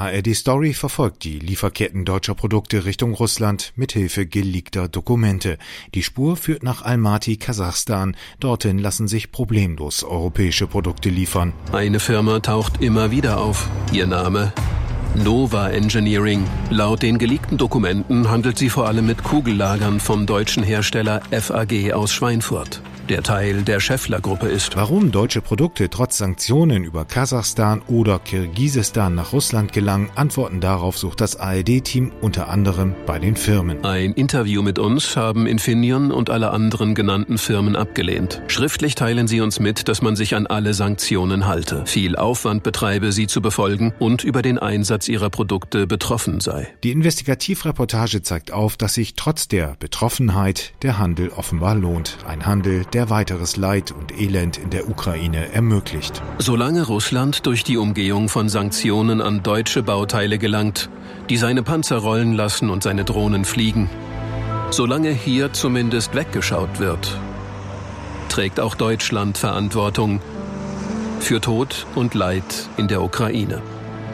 ARD-Story verfolgt die Lieferketten deutscher Produkte Richtung Russland mithilfe geleakter Dokumente. Die Spur führt nach Almaty, Kasachstan. Dorthin lassen sich problemlos europäische Produkte liefern. Eine Firma taucht immer wieder auf. Ihr Name: Nova Engineering. Laut den geleakten Dokumenten handelt sie vor allem mit Kugellagern vom deutschen Hersteller FAG aus Schweinfurt, der Teil der Schaeffler-Gruppe ist. Warum deutsche Produkte trotz Sanktionen über Kasachstan oder Kirgisistan nach Russland gelangen, Antworten darauf sucht das ARD-Team unter anderem bei den Firmen. Ein Interview mit uns haben Infineon und alle anderen genannten Firmen abgelehnt. Schriftlich teilen sie uns mit, dass man sich an alle Sanktionen halte, viel Aufwand betreibe, sie zu befolgen und über den Einsatz ihrer Produkte betroffen sei. Die Investigativreportage zeigt auf, dass sich trotz der Betroffenheit der Handel offenbar lohnt. Ein Handel, der weiteres Leid und Elend in der Ukraine ermöglicht. Solange Russland durch die Umgehung von Sanktionen an deutsche Bauteile gelangt, die seine Panzer rollen lassen und seine Drohnen fliegen, solange hier zumindest weggeschaut wird, trägt auch Deutschland Verantwortung für Tod und Leid in der Ukraine.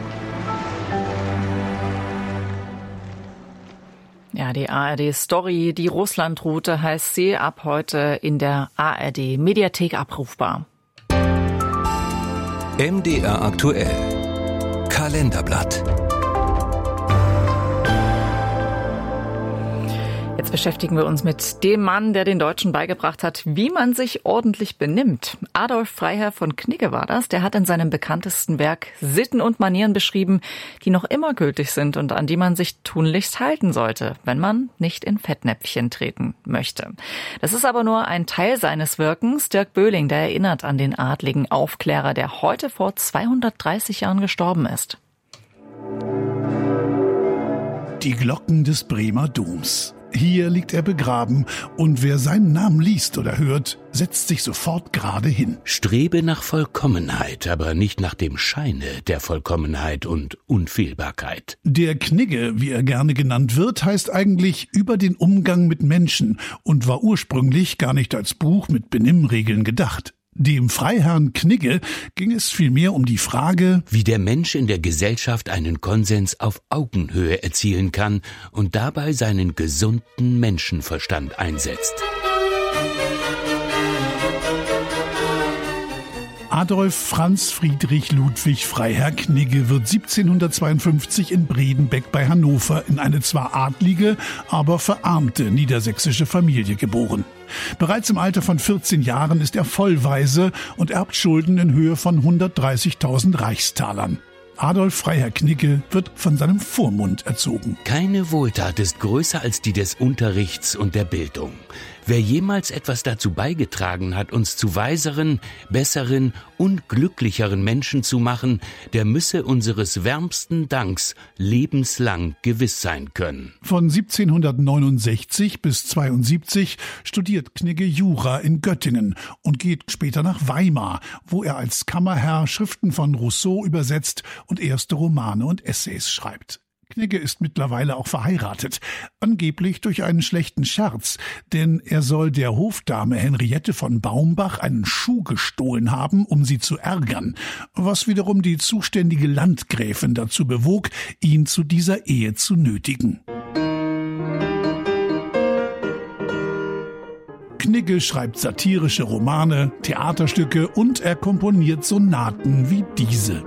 Ja, die ARD-Story, die Russland-Route, heißt sie, ab heute in der ARD-Mediathek abrufbar. MDR aktuell. Kalenderblatt. Jetzt beschäftigen wir uns mit dem Mann, der den Deutschen beigebracht hat, wie man sich ordentlich benimmt. Adolf Freiherr von Knigge war das. Der hat in seinem bekanntesten Werk Sitten und Manieren beschrieben, die noch immer gültig sind und an die man sich tunlichst halten sollte, wenn man nicht in Fettnäpfchen treten möchte. Das ist aber nur ein Teil seines Wirkens. Dirk Böhling, der erinnert an den adligen Aufklärer, der heute vor 230 Jahren gestorben ist. Die Glocken des Bremer Doms. Hier liegt er begraben und wer seinen Namen liest oder hört, setzt sich sofort gerade hin. Strebe nach Vollkommenheit, aber nicht nach dem Scheine der Vollkommenheit und Unfehlbarkeit. Der Knigge, wie er gerne genannt wird, heißt eigentlich über den Umgang mit Menschen und war ursprünglich gar nicht als Buch mit Benimmregeln gedacht. Dem Freiherrn Knigge ging es vielmehr um die Frage, wie der Mensch in der Gesellschaft einen Konsens auf Augenhöhe erzielen kann und dabei seinen gesunden Menschenverstand einsetzt. Adolf Franz Friedrich Ludwig Freiherr Knigge wird 1752 in Bredenbeck bei Hannover in eine zwar adlige, aber verarmte niedersächsische Familie geboren. Bereits im Alter von 14 Jahren ist er vollweise und erbt Schulden in Höhe von 130.000 Reichstalern. Adolf Freiherr Knigge wird von seinem Vormund erzogen. Keine Wohltat ist größer als die des Unterrichts und der Bildung. Wer jemals etwas dazu beigetragen hat, uns zu weiseren, besseren und glücklicheren Menschen zu machen, der müsse unseres wärmsten Danks lebenslang gewiss sein können. Von 1769 bis 72 studiert Knigge Jura in Göttingen und geht später nach Weimar, wo er als Kammerherr Schriften von Rousseau übersetzt und erste Romane und Essays schreibt. Knigge ist mittlerweile auch verheiratet, angeblich durch einen schlechten Scherz, denn er soll der Hofdame Henriette von Baumbach einen Schuh gestohlen haben, um sie zu ärgern, was wiederum die zuständige Landgräfin dazu bewog, ihn zu dieser Ehe zu nötigen. Knigge schreibt satirische Romane, Theaterstücke und er komponiert Sonaten wie diese.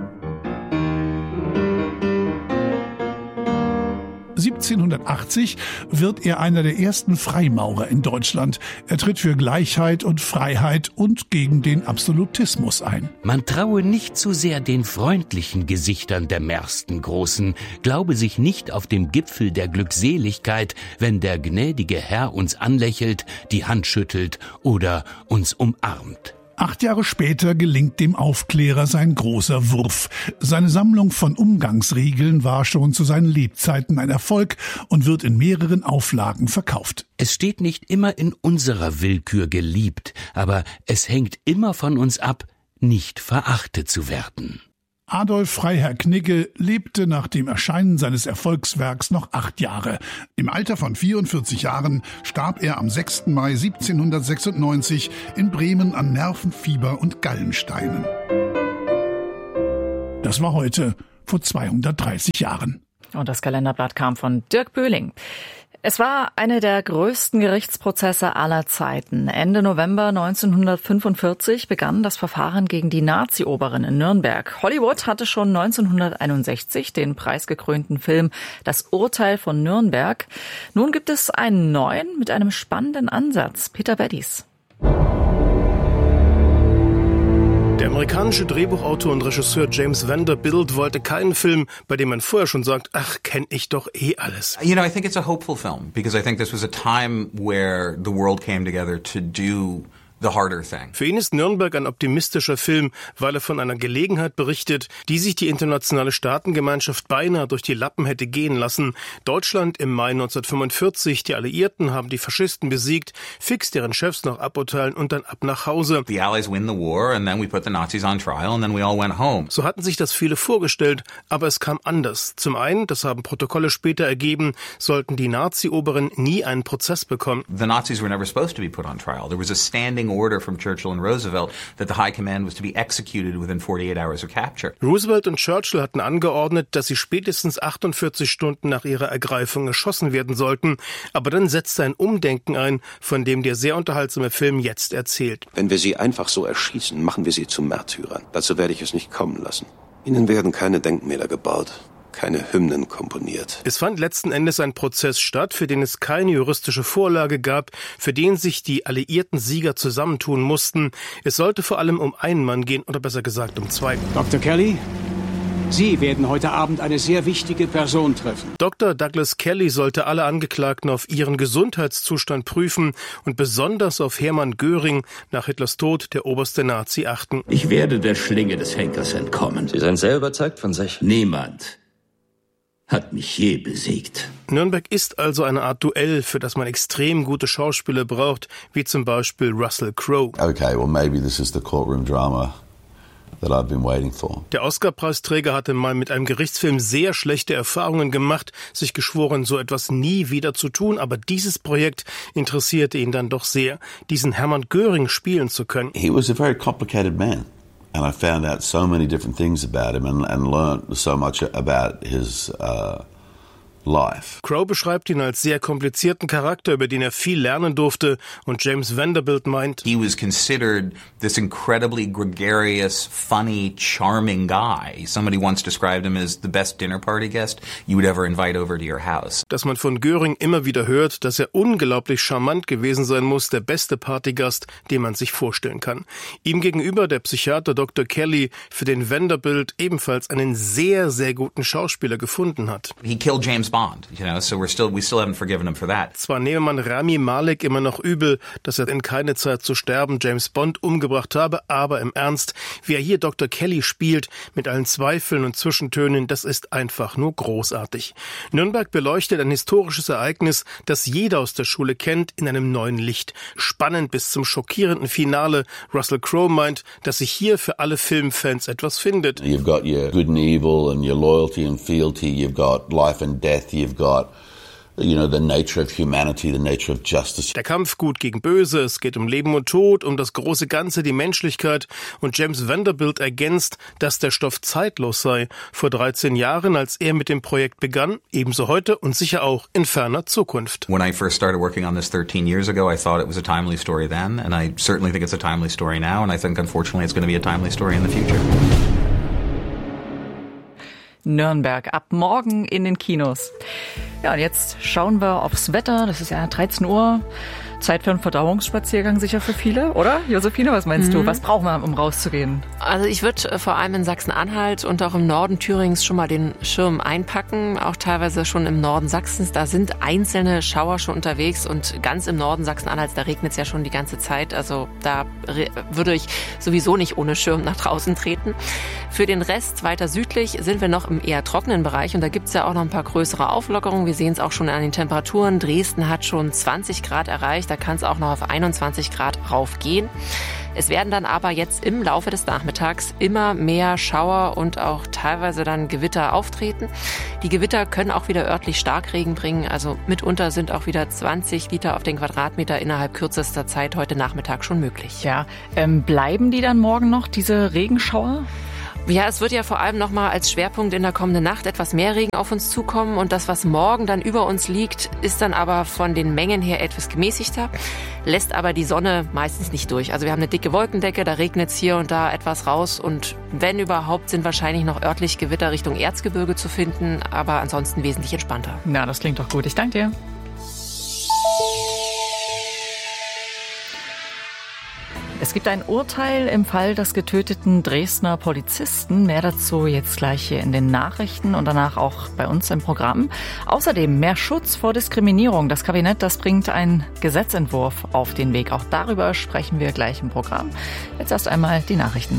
1780 wird er einer der ersten Freimaurer in Deutschland. Er tritt für Gleichheit und Freiheit und gegen den Absolutismus ein. Man traue nicht zu sehr den freundlichen Gesichtern der mehrsten Großen, glaube sich nicht auf dem Gipfel der Glückseligkeit, wenn der gnädige Herr uns anlächelt, die Hand schüttelt oder uns umarmt. 8 Jahre später gelingt dem Aufklärer sein großer Wurf. Seine Sammlung von Umgangsregeln war schon zu seinen Lebzeiten ein Erfolg und wird in mehreren Auflagen verkauft. Es steht nicht immer in unserer Willkür geliebt, aber es hängt immer von uns ab, nicht verachtet zu werden. Adolf Freiherr Knigge lebte nach dem Erscheinen seines Erfolgswerks noch 8 Jahre. Im Alter von 44 Jahren starb er am 6. Mai 1796 in Bremen an Nervenfieber und Gallensteinen. Das war heute. vor 230 Jahren. Und das Kalenderblatt kam von Dirk Böhling. Es war einer der größten Gerichtsprozesse aller Zeiten. Ende November 1945 begann das Verfahren gegen die Nazi-Oberin in Nürnberg. Hollywood hatte schon 1961 den preisgekrönten Film Das Urteil von Nürnberg. Nun gibt es einen neuen mit einem spannenden Ansatz. Peter Beddies. Der amerikanische Drehbuchautor und Regisseur James Vanderbilt wollte keinen Film, bei dem man vorher schon sagt, ach, kenn ich doch eh alles. You know, I think it's a hopeful film because I think this was a time where the world came together to do the harder thing. Für ihn ist Nürnberg ein optimistischer Film, weil er von einer Gelegenheit berichtet, die sich die internationale Staatengemeinschaft beinahe durch die Lappen hätte gehen lassen. Deutschland im Mai 1945, die Alliierten haben die Faschisten besiegt, fix deren Chefs noch aburteilen und dann ab nach Hause. The Allies win the war and then we put the Nazis on trial and then we all went home. So hatten sich das viele vorgestellt, aber es kam anders. Zum einen, das haben Protokolle später ergeben, sollten die Nazi-Oberen nie einen Prozess bekommen. The Nazis were never supposed to be put on trial. There was a standing order from Churchill and Roosevelt that the High Command was to be executed within 48 hours of capture. Roosevelt und Churchill hatten angeordnet, dass sie spätestens 48 Stunden nach ihrer Ergreifung erschossen werden sollten. Aber dann setzte ein Umdenken ein, von dem der sehr unterhaltsame Film jetzt erzählt. Wenn wir sie einfach so erschießen, machen wir sie zu Märtyrern. Dazu werde ich es nicht kommen lassen. Ihnen werden keine Denkmäler gebaut, keine Hymnen komponiert. Es fand letzten Endes ein Prozess statt, für den es keine juristische Vorlage gab, für den sich die alliierten Sieger zusammentun mussten. Es sollte vor allem um einen Mann gehen, oder besser gesagt um zwei. Dr. Kelly, Sie werden heute Abend eine sehr wichtige Person treffen. Dr. Douglas Kelly sollte alle Angeklagten auf ihren Gesundheitszustand prüfen und besonders auf Hermann Göring, nach Hitlers Tod der oberste Nazi, achten. Ich werde der Schlinge des Henkers entkommen. Sie sind sehr überzeugt von sich. Niemand hat mich je besiegt. Nürnberg ist also eine Art Duell, für das man extrem gute Schauspieler braucht, wie zum Beispiel Russell Crowe. Okay, well maybe this is the courtroom drama that I've been waiting for. Der Oscar-Preisträger hatte mal mit einem Gerichtsfilm sehr schlechte Erfahrungen gemacht, sich geschworen, so etwas nie wieder zu tun, aber dieses Projekt interessierte ihn dann doch sehr, diesen Hermann Göring spielen zu können. He was a very complicated man. And I found out so many different things about him and learned so much about his life. Crowe beschreibt ihn als sehr komplizierten Charakter, über den er viel lernen durfte, und James Vanderbilt meint, he was considered this incredibly gregarious, funny, charming guy. Somebody once described him as the best dinner party guest you would ever invite over to your house. Dass man von Göring immer wieder hört, dass er unglaublich charmant gewesen sein muss, der beste Partygast, den man sich vorstellen kann. Ihm gegenüber der Psychiater Dr. Kelly, für den Vanderbilt ebenfalls einen sehr, sehr guten Schauspieler gefunden hat. He killed James Bond, you know, so we still haven't forgiven him for that. Zwar nehme man Rami Malek immer noch übel, dass er in keine Zeit zu sterben James Bond umgebracht habe, aber im Ernst, wie er hier Dr. Kelly spielt, mit allen Zweifeln und Zwischentönen, das ist einfach nur großartig. Nürnberg beleuchtet ein historisches Ereignis, das jeder aus der Schule kennt, in einem neuen Licht. Spannend bis zum schockierenden Finale. Russell Crowe meint, dass sich hier für alle Filmfans etwas findet. You've got your good and evil and your loyalty and fealty, you've got life and death, you've got, you know, the nature of humanity, the nature of justice. Der Kampf gut gegen böse, es geht um Leben und Tod, um das große Ganze, die Menschlichkeit, und James Vanderbilt ergänzt, dass der Stoff zeitlos sei. Vor 13 Jahren, als er mit dem Projekt begann, ebenso heute und sicher auch in ferner Zukunft. When I first started working on this 13 years ago, I thought it was a timely story then, and I certainly think it's a timely story now, and I think unfortunately it's going to be a timely story in the future. Nürnberg, ab morgen in den Kinos. Ja, und jetzt schauen wir aufs Wetter. Das ist ja 13 Uhr. Zeit für einen Verdauungsspaziergang sicher für viele, oder? Josephine, was meinst du? Was brauchen wir, um rauszugehen? Also ich würde vor allem in Sachsen-Anhalt und auch im Norden Thürings schon mal den Schirm einpacken. Auch teilweise schon im Norden Sachsens. Da sind einzelne Schauer schon unterwegs und ganz im Norden Sachsen-Anhalts, da regnet es ja schon die ganze Zeit. Also da würde ich sowieso nicht ohne Schirm nach draußen treten. Für den Rest weiter südlich sind wir noch im eher trockenen Bereich und da gibt es ja auch noch ein paar größere Auflockerungen. Wir sehen es auch schon an den Temperaturen. Dresden hat schon 20 Grad erreicht. Da kann es auch noch auf 21 Grad raufgehen. Es werden dann aber jetzt im Laufe des Nachmittags immer mehr Schauer und auch teilweise dann Gewitter auftreten. Die Gewitter können auch wieder örtlich Starkregen bringen. Also mitunter sind auch wieder 20 Liter auf den Quadratmeter innerhalb kürzester Zeit heute Nachmittag schon möglich. Ja, bleiben die dann morgen noch, diese Regenschauer? Ja, es wird ja vor allem nochmal als Schwerpunkt in der kommenden Nacht etwas mehr Regen auf uns zukommen. Und das, was morgen dann über uns liegt, ist dann aber von den Mengen her etwas gemäßigter, lässt aber die Sonne meistens nicht durch. Also wir haben eine dicke Wolkendecke, da regnet es hier und da etwas raus. Und wenn überhaupt, sind wahrscheinlich noch örtlich Gewitter Richtung Erzgebirge zu finden, aber ansonsten wesentlich entspannter. Ja, das klingt doch gut. Ich danke dir. Es gibt ein Urteil im Fall des getöteten Dresdner Polizisten. Mehr dazu jetzt gleich hier in den Nachrichten und danach auch bei uns im Programm. Außerdem mehr Schutz vor Diskriminierung. Das Kabinett, das bringt einen Gesetzentwurf auf den Weg. Auch darüber sprechen wir gleich im Programm. Jetzt erst einmal die Nachrichten.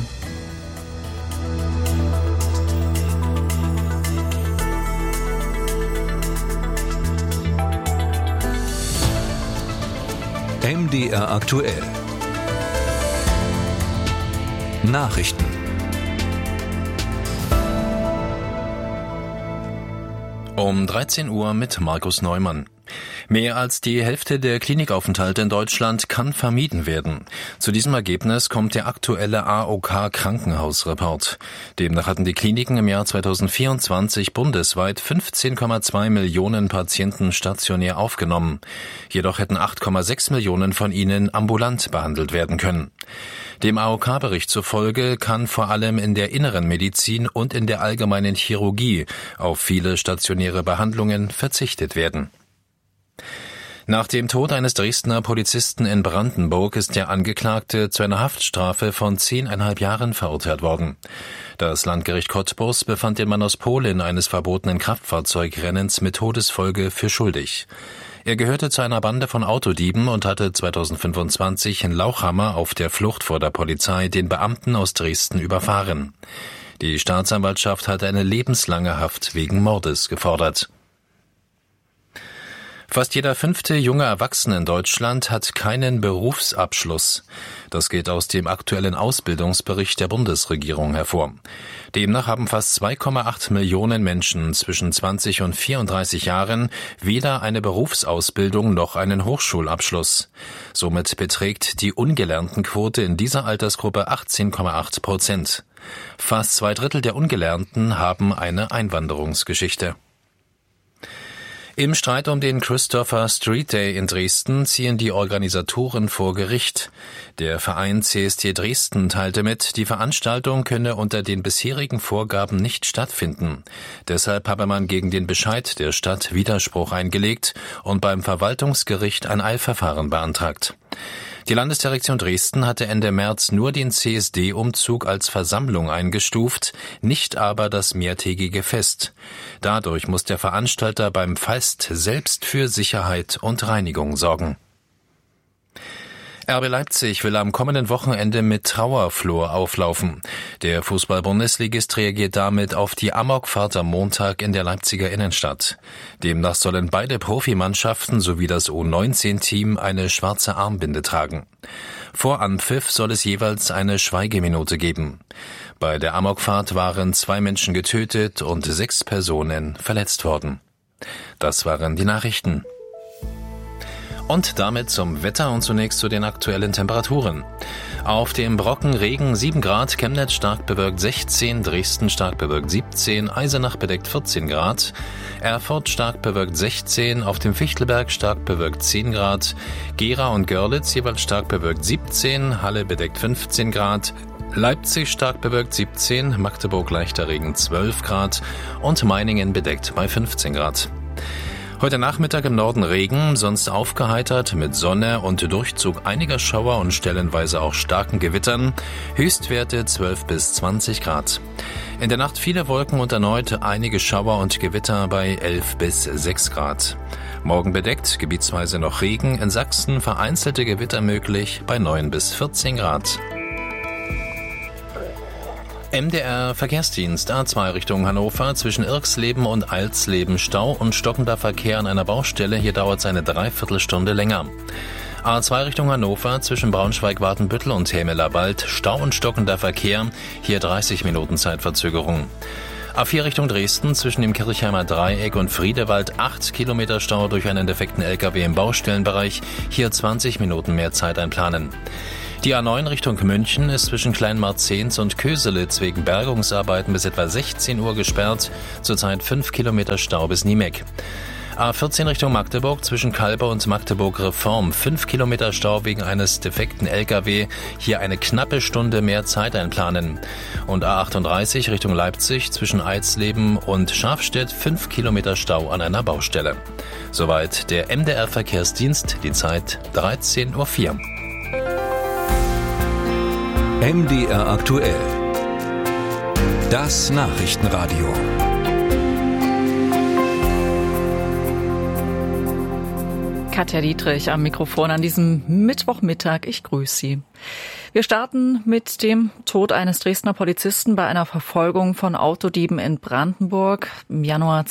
MDR aktuell. Nachrichten. Um 13 Uhr mit Markus Neumann. Mehr als die Hälfte der Klinikaufenthalte in Deutschland kann vermieden werden. Zu diesem Ergebnis kommt der aktuelle AOK-Krankenhausreport. Demnach hatten die Kliniken im Jahr 2024 bundesweit 15,2 Millionen Patienten stationär aufgenommen. Jedoch hätten 8,6 Millionen von ihnen ambulant behandelt werden können. Dem AOK-Bericht zufolge kann vor allem in der inneren Medizin und in der allgemeinen Chirurgie auf viele stationäre Behandlungen verzichtet werden. Nach dem Tod eines Dresdner Polizisten in Brandenburg ist der Angeklagte zu einer Haftstrafe von 10,5 Jahren verurteilt worden. Das Landgericht Cottbus befand den Mann aus Polen eines verbotenen Kraftfahrzeugrennens mit Todesfolge für schuldig. Er gehörte zu einer Bande von Autodieben und hatte 2025 in Lauchhammer auf der Flucht vor der Polizei den Beamten aus Dresden überfahren. Die Staatsanwaltschaft hatte eine lebenslange Haft wegen Mordes gefordert. Fast jeder 5. junge Erwachsene in Deutschland hat keinen Berufsabschluss. Das geht aus dem aktuellen Ausbildungsbericht der Bundesregierung hervor. Demnach haben fast 2,8 Millionen Menschen zwischen 20 und 34 Jahren weder eine Berufsausbildung noch einen Hochschulabschluss. Somit beträgt die Ungelerntenquote in dieser Altersgruppe 18,8%. Fast 2/3 der Ungelernten haben eine Einwanderungsgeschichte. Im Streit um den Christopher Street Day in Dresden ziehen die Organisatoren vor Gericht. Der Verein CSD Dresden teilte mit, die Veranstaltung könne unter den bisherigen Vorgaben nicht stattfinden. Deshalb habe man gegen den Bescheid der Stadt Widerspruch eingelegt und beim Verwaltungsgericht ein Eilverfahren beantragt. Die Landesdirektion Dresden hatte Ende März nur den CSD-Umzug als Versammlung eingestuft, nicht aber das mehrtägige Fest. Dadurch muss der Veranstalter beim Fest selbst für Sicherheit und Reinigung sorgen. RB Leipzig will am kommenden Wochenende mit Trauerflor auflaufen. Der Fußball-Bundesligist reagiert damit auf die Amokfahrt am Montag in der Leipziger Innenstadt. Demnach sollen beide Profimannschaften sowie das U19-Team eine schwarze Armbinde tragen. Vor Anpfiff soll es jeweils eine Schweigeminute geben. Bei der Amokfahrt waren 2 Menschen getötet und 6 Personen verletzt worden. Das waren die Nachrichten. Und damit zum Wetter und zunächst zu den aktuellen Temperaturen. Auf dem Brocken Regen 7 Grad, Chemnitz stark bewölkt 16, Dresden stark bewölkt 17, Eisenach bedeckt 14 Grad, Erfurt stark bewölkt 16, auf dem Fichtelberg stark bewölkt 10 Grad, Gera und Görlitz jeweils stark bewölkt 17, Halle bedeckt 15 Grad, Leipzig stark bewölkt 17, Magdeburg leichter Regen 12 Grad und Meiningen bedeckt bei 15 Grad. Heute Nachmittag im Norden Regen, sonst aufgeheitert mit Sonne und Durchzug einiger Schauer und stellenweise auch starken Gewittern. Höchstwerte 12 bis 20 Grad. In der Nacht viele Wolken und erneut einige Schauer und Gewitter bei 11 bis 6 Grad. Morgen bedeckt, gebietsweise noch Regen, in Sachsen vereinzelte Gewitter möglich bei 9 bis 14 Grad. MDR Verkehrsdienst A2 Richtung Hannover zwischen Irxleben und Alsleben Stau und stockender Verkehr an einer Baustelle. Hier dauert es eine Dreiviertelstunde länger. A2 Richtung Hannover zwischen Braunschweig-Watenbüttel und Hämelerwald Stau und stockender Verkehr. Hier 30 Minuten Zeitverzögerung. A4 Richtung Dresden zwischen dem Kirchheimer Dreieck und Friedewald 8 Kilometer Stau durch einen defekten LKW im Baustellenbereich. Hier 20 Minuten mehr Zeit einplanen. Die A9 Richtung München ist zwischen Kleinmarzens und Köselitz wegen Bergungsarbeiten bis etwa 16 Uhr gesperrt. Zurzeit 5 Kilometer Stau bis Niemek. A14 Richtung Magdeburg zwischen Kalber und Magdeburg Reform. 5 Kilometer Stau wegen eines defekten LKW. Hier eine knappe Stunde mehr Zeit einplanen. Und A38 Richtung Leipzig zwischen Eisleben und Schafstedt. 5 Kilometer Stau an einer Baustelle. Soweit der MDR Verkehrsdienst. Die Zeit 13.04 Uhr. MDR aktuell. Das Nachrichtenradio. Katja Dietrich am Mikrofon an diesem Mittwochmittag. Ich grüße Sie. Wir starten mit dem Tod eines Dresdner Polizisten bei einer Verfolgung von Autodieben in Brandenburg. Im Januar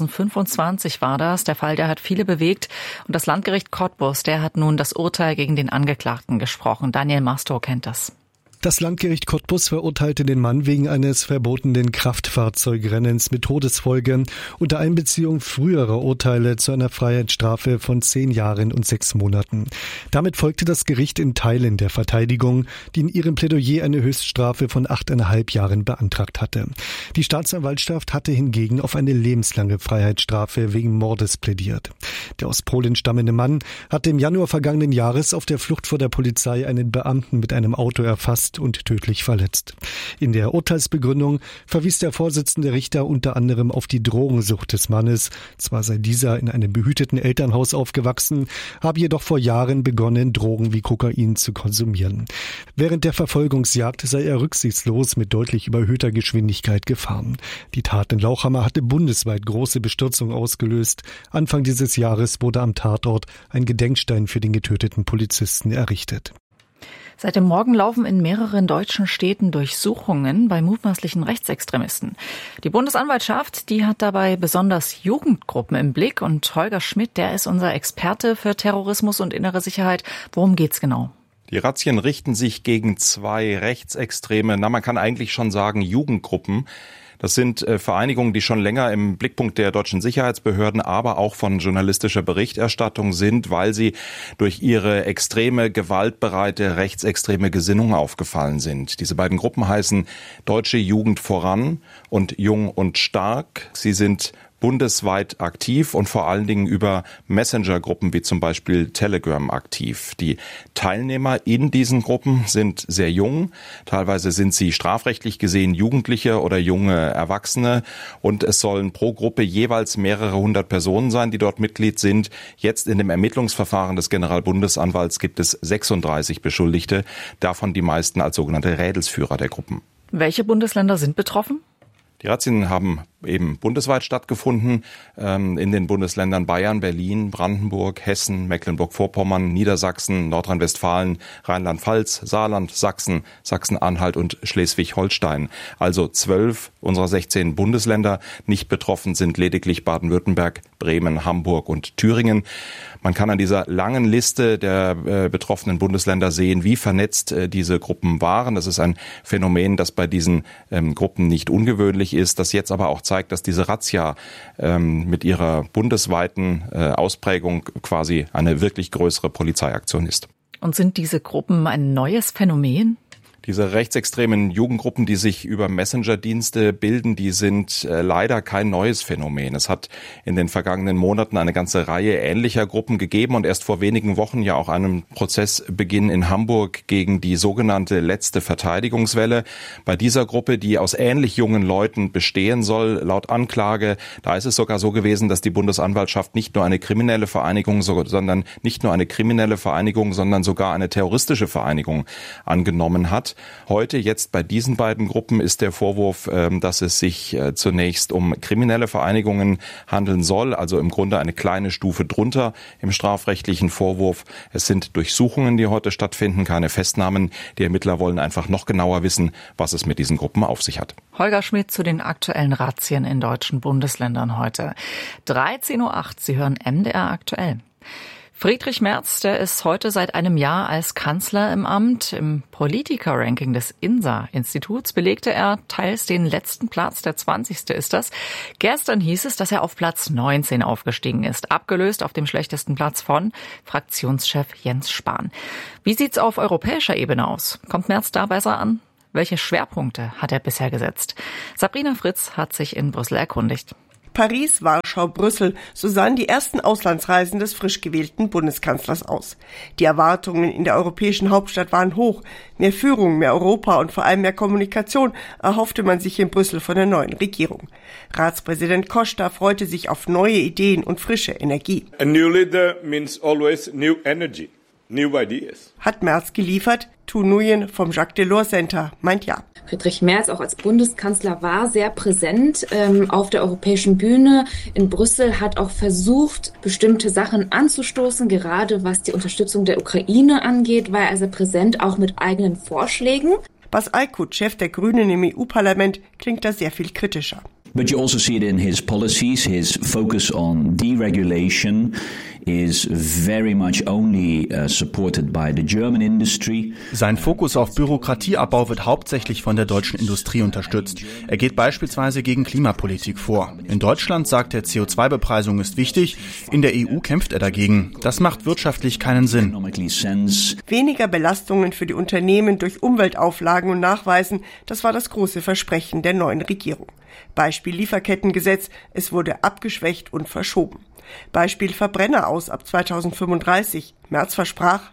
2025 war das. Der Fall, der hat viele bewegt. Und das Landgericht Cottbus, der hat nun das Urteil gegen den Angeklagten gesprochen. Daniel Mastow kennt das. Das Landgericht Cottbus verurteilte den Mann wegen eines verbotenen Kraftfahrzeugrennens mit Todesfolge unter Einbeziehung früherer Urteile zu einer Freiheitsstrafe von 10 Jahren und 6 Monaten. Damit folgte das Gericht in Teilen der Verteidigung, die in ihrem Plädoyer eine Höchststrafe von 8,5 Jahren beantragt hatte. Die Staatsanwaltschaft hatte hingegen auf eine lebenslange Freiheitsstrafe wegen Mordes plädiert. Der aus Polen stammende Mann hatte im Januar vergangenen Jahres auf der Flucht vor der Polizei einen Beamten mit einem Auto erfasst und tödlich verletzt. In der Urteilsbegründung verwies der Vorsitzende Richter unter anderem auf die Drogensucht des Mannes. Zwar sei dieser in einem behüteten Elternhaus aufgewachsen, habe jedoch vor Jahren begonnen, Drogen wie Kokain zu konsumieren. Während der Verfolgungsjagd sei er rücksichtslos mit deutlich überhöhter Geschwindigkeit gefahren. Die Tat in Lauchhammer hatte bundesweit große Bestürzung ausgelöst. Anfang dieses Jahres wurde am Tatort ein Gedenkstein für den getöteten Polizisten errichtet. Seit dem Morgen laufen in mehreren deutschen Städten Durchsuchungen bei mutmaßlichen Rechtsextremisten. Die Bundesanwaltschaft, die hat dabei besonders Jugendgruppen im Blick. Und Holger Schmidt, der ist unser Experte für Terrorismus und innere Sicherheit. Worum geht's genau? Die Razzien richten sich gegen 2 rechtsextreme, man kann eigentlich schon sagen Jugendgruppen. Das sind Vereinigungen, die schon länger im Blickpunkt der deutschen Sicherheitsbehörden, aber auch von journalistischer Berichterstattung sind, weil sie durch ihre extreme, gewaltbereite, rechtsextreme Gesinnung aufgefallen sind. Diese beiden Gruppen heißen Deutsche Jugend voran und Jung und Stark. Sie sind bundesweit aktiv und vor allen Dingen über Messenger-Gruppen wie zum Beispiel Telegram aktiv. Die Teilnehmer in diesen Gruppen sind sehr jung. Teilweise sind sie strafrechtlich gesehen Jugendliche oder junge Erwachsene. Und es sollen pro Gruppe jeweils mehrere 100 Personen sein, die dort Mitglied sind. Jetzt in dem Ermittlungsverfahren des Generalbundesanwalts gibt es 36 Beschuldigte, davon die meisten als sogenannte Rädelsführer der Gruppen. Welche Bundesländer sind betroffen? Die Razzien haben eben bundesweit stattgefunden, in den Bundesländern Bayern, Berlin, Brandenburg, Hessen, Mecklenburg-Vorpommern, Niedersachsen, Nordrhein-Westfalen, Rheinland-Pfalz, Saarland, Sachsen, Sachsen-Anhalt und Schleswig-Holstein. Also 12 unserer 16 Bundesländer. Nicht betroffen sind lediglich Baden-Württemberg, Bremen, Hamburg und Thüringen. Man kann an dieser langen Liste der betroffenen Bundesländer sehen, wie vernetzt diese Gruppen waren. Das ist ein Phänomen, das bei diesen Gruppen nicht ungewöhnlich ist, das jetzt aber auch zeigt, dass diese Razzia mit ihrer bundesweiten Ausprägung quasi eine wirklich größere Polizeiaktion ist. Und sind diese Gruppen ein neues Phänomen? Diese rechtsextremen Jugendgruppen, die sich über Messenger-Dienste bilden, die sind leider kein neues Phänomen. Es hat in den vergangenen Monaten eine ganze Reihe ähnlicher Gruppen gegeben und erst vor wenigen Wochen ja auch einen Prozessbeginn in Hamburg gegen die sogenannte letzte Verteidigungswelle. Bei dieser Gruppe, die aus ähnlich jungen Leuten bestehen soll, laut Anklage, da ist es sogar so gewesen, dass die Bundesanwaltschaft nicht nur eine kriminelle Vereinigung, sondern sogar eine terroristische Vereinigung angenommen hat. Heute, jetzt bei diesen beiden Gruppen ist der Vorwurf, dass es sich zunächst um kriminelle Vereinigungen handeln soll, also im Grunde eine kleine Stufe drunter im strafrechtlichen Vorwurf. Es sind Durchsuchungen, die heute stattfinden, keine Festnahmen. Die Ermittler wollen einfach noch genauer wissen, was es mit diesen Gruppen auf sich hat. Holger Schmidt zu den aktuellen Razzien in deutschen Bundesländern heute. 13.08 Uhr, Sie hören MDR aktuell. Friedrich Merz, der ist heute seit einem Jahr als Kanzler im Amt. Im Politiker-Ranking des INSA-Instituts belegte er teils den letzten Platz, der 20. ist das. Gestern hieß es, dass er auf Platz 19 aufgestiegen ist, abgelöst auf dem schlechtesten Platz von Fraktionschef Jens Spahn. Wie sieht's auf europäischer Ebene aus? Kommt Merz da besser an? Welche Schwerpunkte hat er bisher gesetzt? Sabrina Fritz hat sich in Brüssel erkundigt. Paris, Warschau, Brüssel, so sahen die ersten Auslandsreisen des frisch gewählten Bundeskanzlers aus. Die Erwartungen in der europäischen Hauptstadt waren hoch. Mehr Führung, mehr Europa und vor allem mehr Kommunikation erhoffte man sich in Brüssel von der neuen Regierung. Ratspräsident Costa freute sich auf neue Ideen und frische Energie. A new leader means always new energy, new ideas. Hat Merz geliefert? Tu Nguyen vom Jacques Delors Center meint ja. Friedrich Merz auch als Bundeskanzler war sehr präsent auf der europäischen Bühne. In Brüssel hat auch versucht, bestimmte Sachen anzustoßen. Gerade was die Unterstützung der Ukraine angeht, war er sehr präsent, auch mit eigenen Vorschlägen. Bas Eickhout, Chef der Grünen im EU-Parlament, klingt da sehr viel kritischer. But you also see it in his policies. His focus on deregulation is very much only supported by the German industry. Sein Fokus auf Bürokratieabbau wird hauptsächlich von der deutschen Industrie unterstützt. Er geht beispielsweise gegen Klimapolitik vor. In Deutschland sagt er, CO2-Bepreisung ist wichtig. In der EU kämpft er dagegen. Das macht wirtschaftlich keinen Sinn. Weniger Belastungen für die Unternehmen durch Umweltauflagen und Nachweisen, das war das große Versprechen der neuen Regierung. Beispiel Lieferkettengesetz, es wurde abgeschwächt und verschoben. Beispiel Verbrenner aus ab 2035. Merz versprach: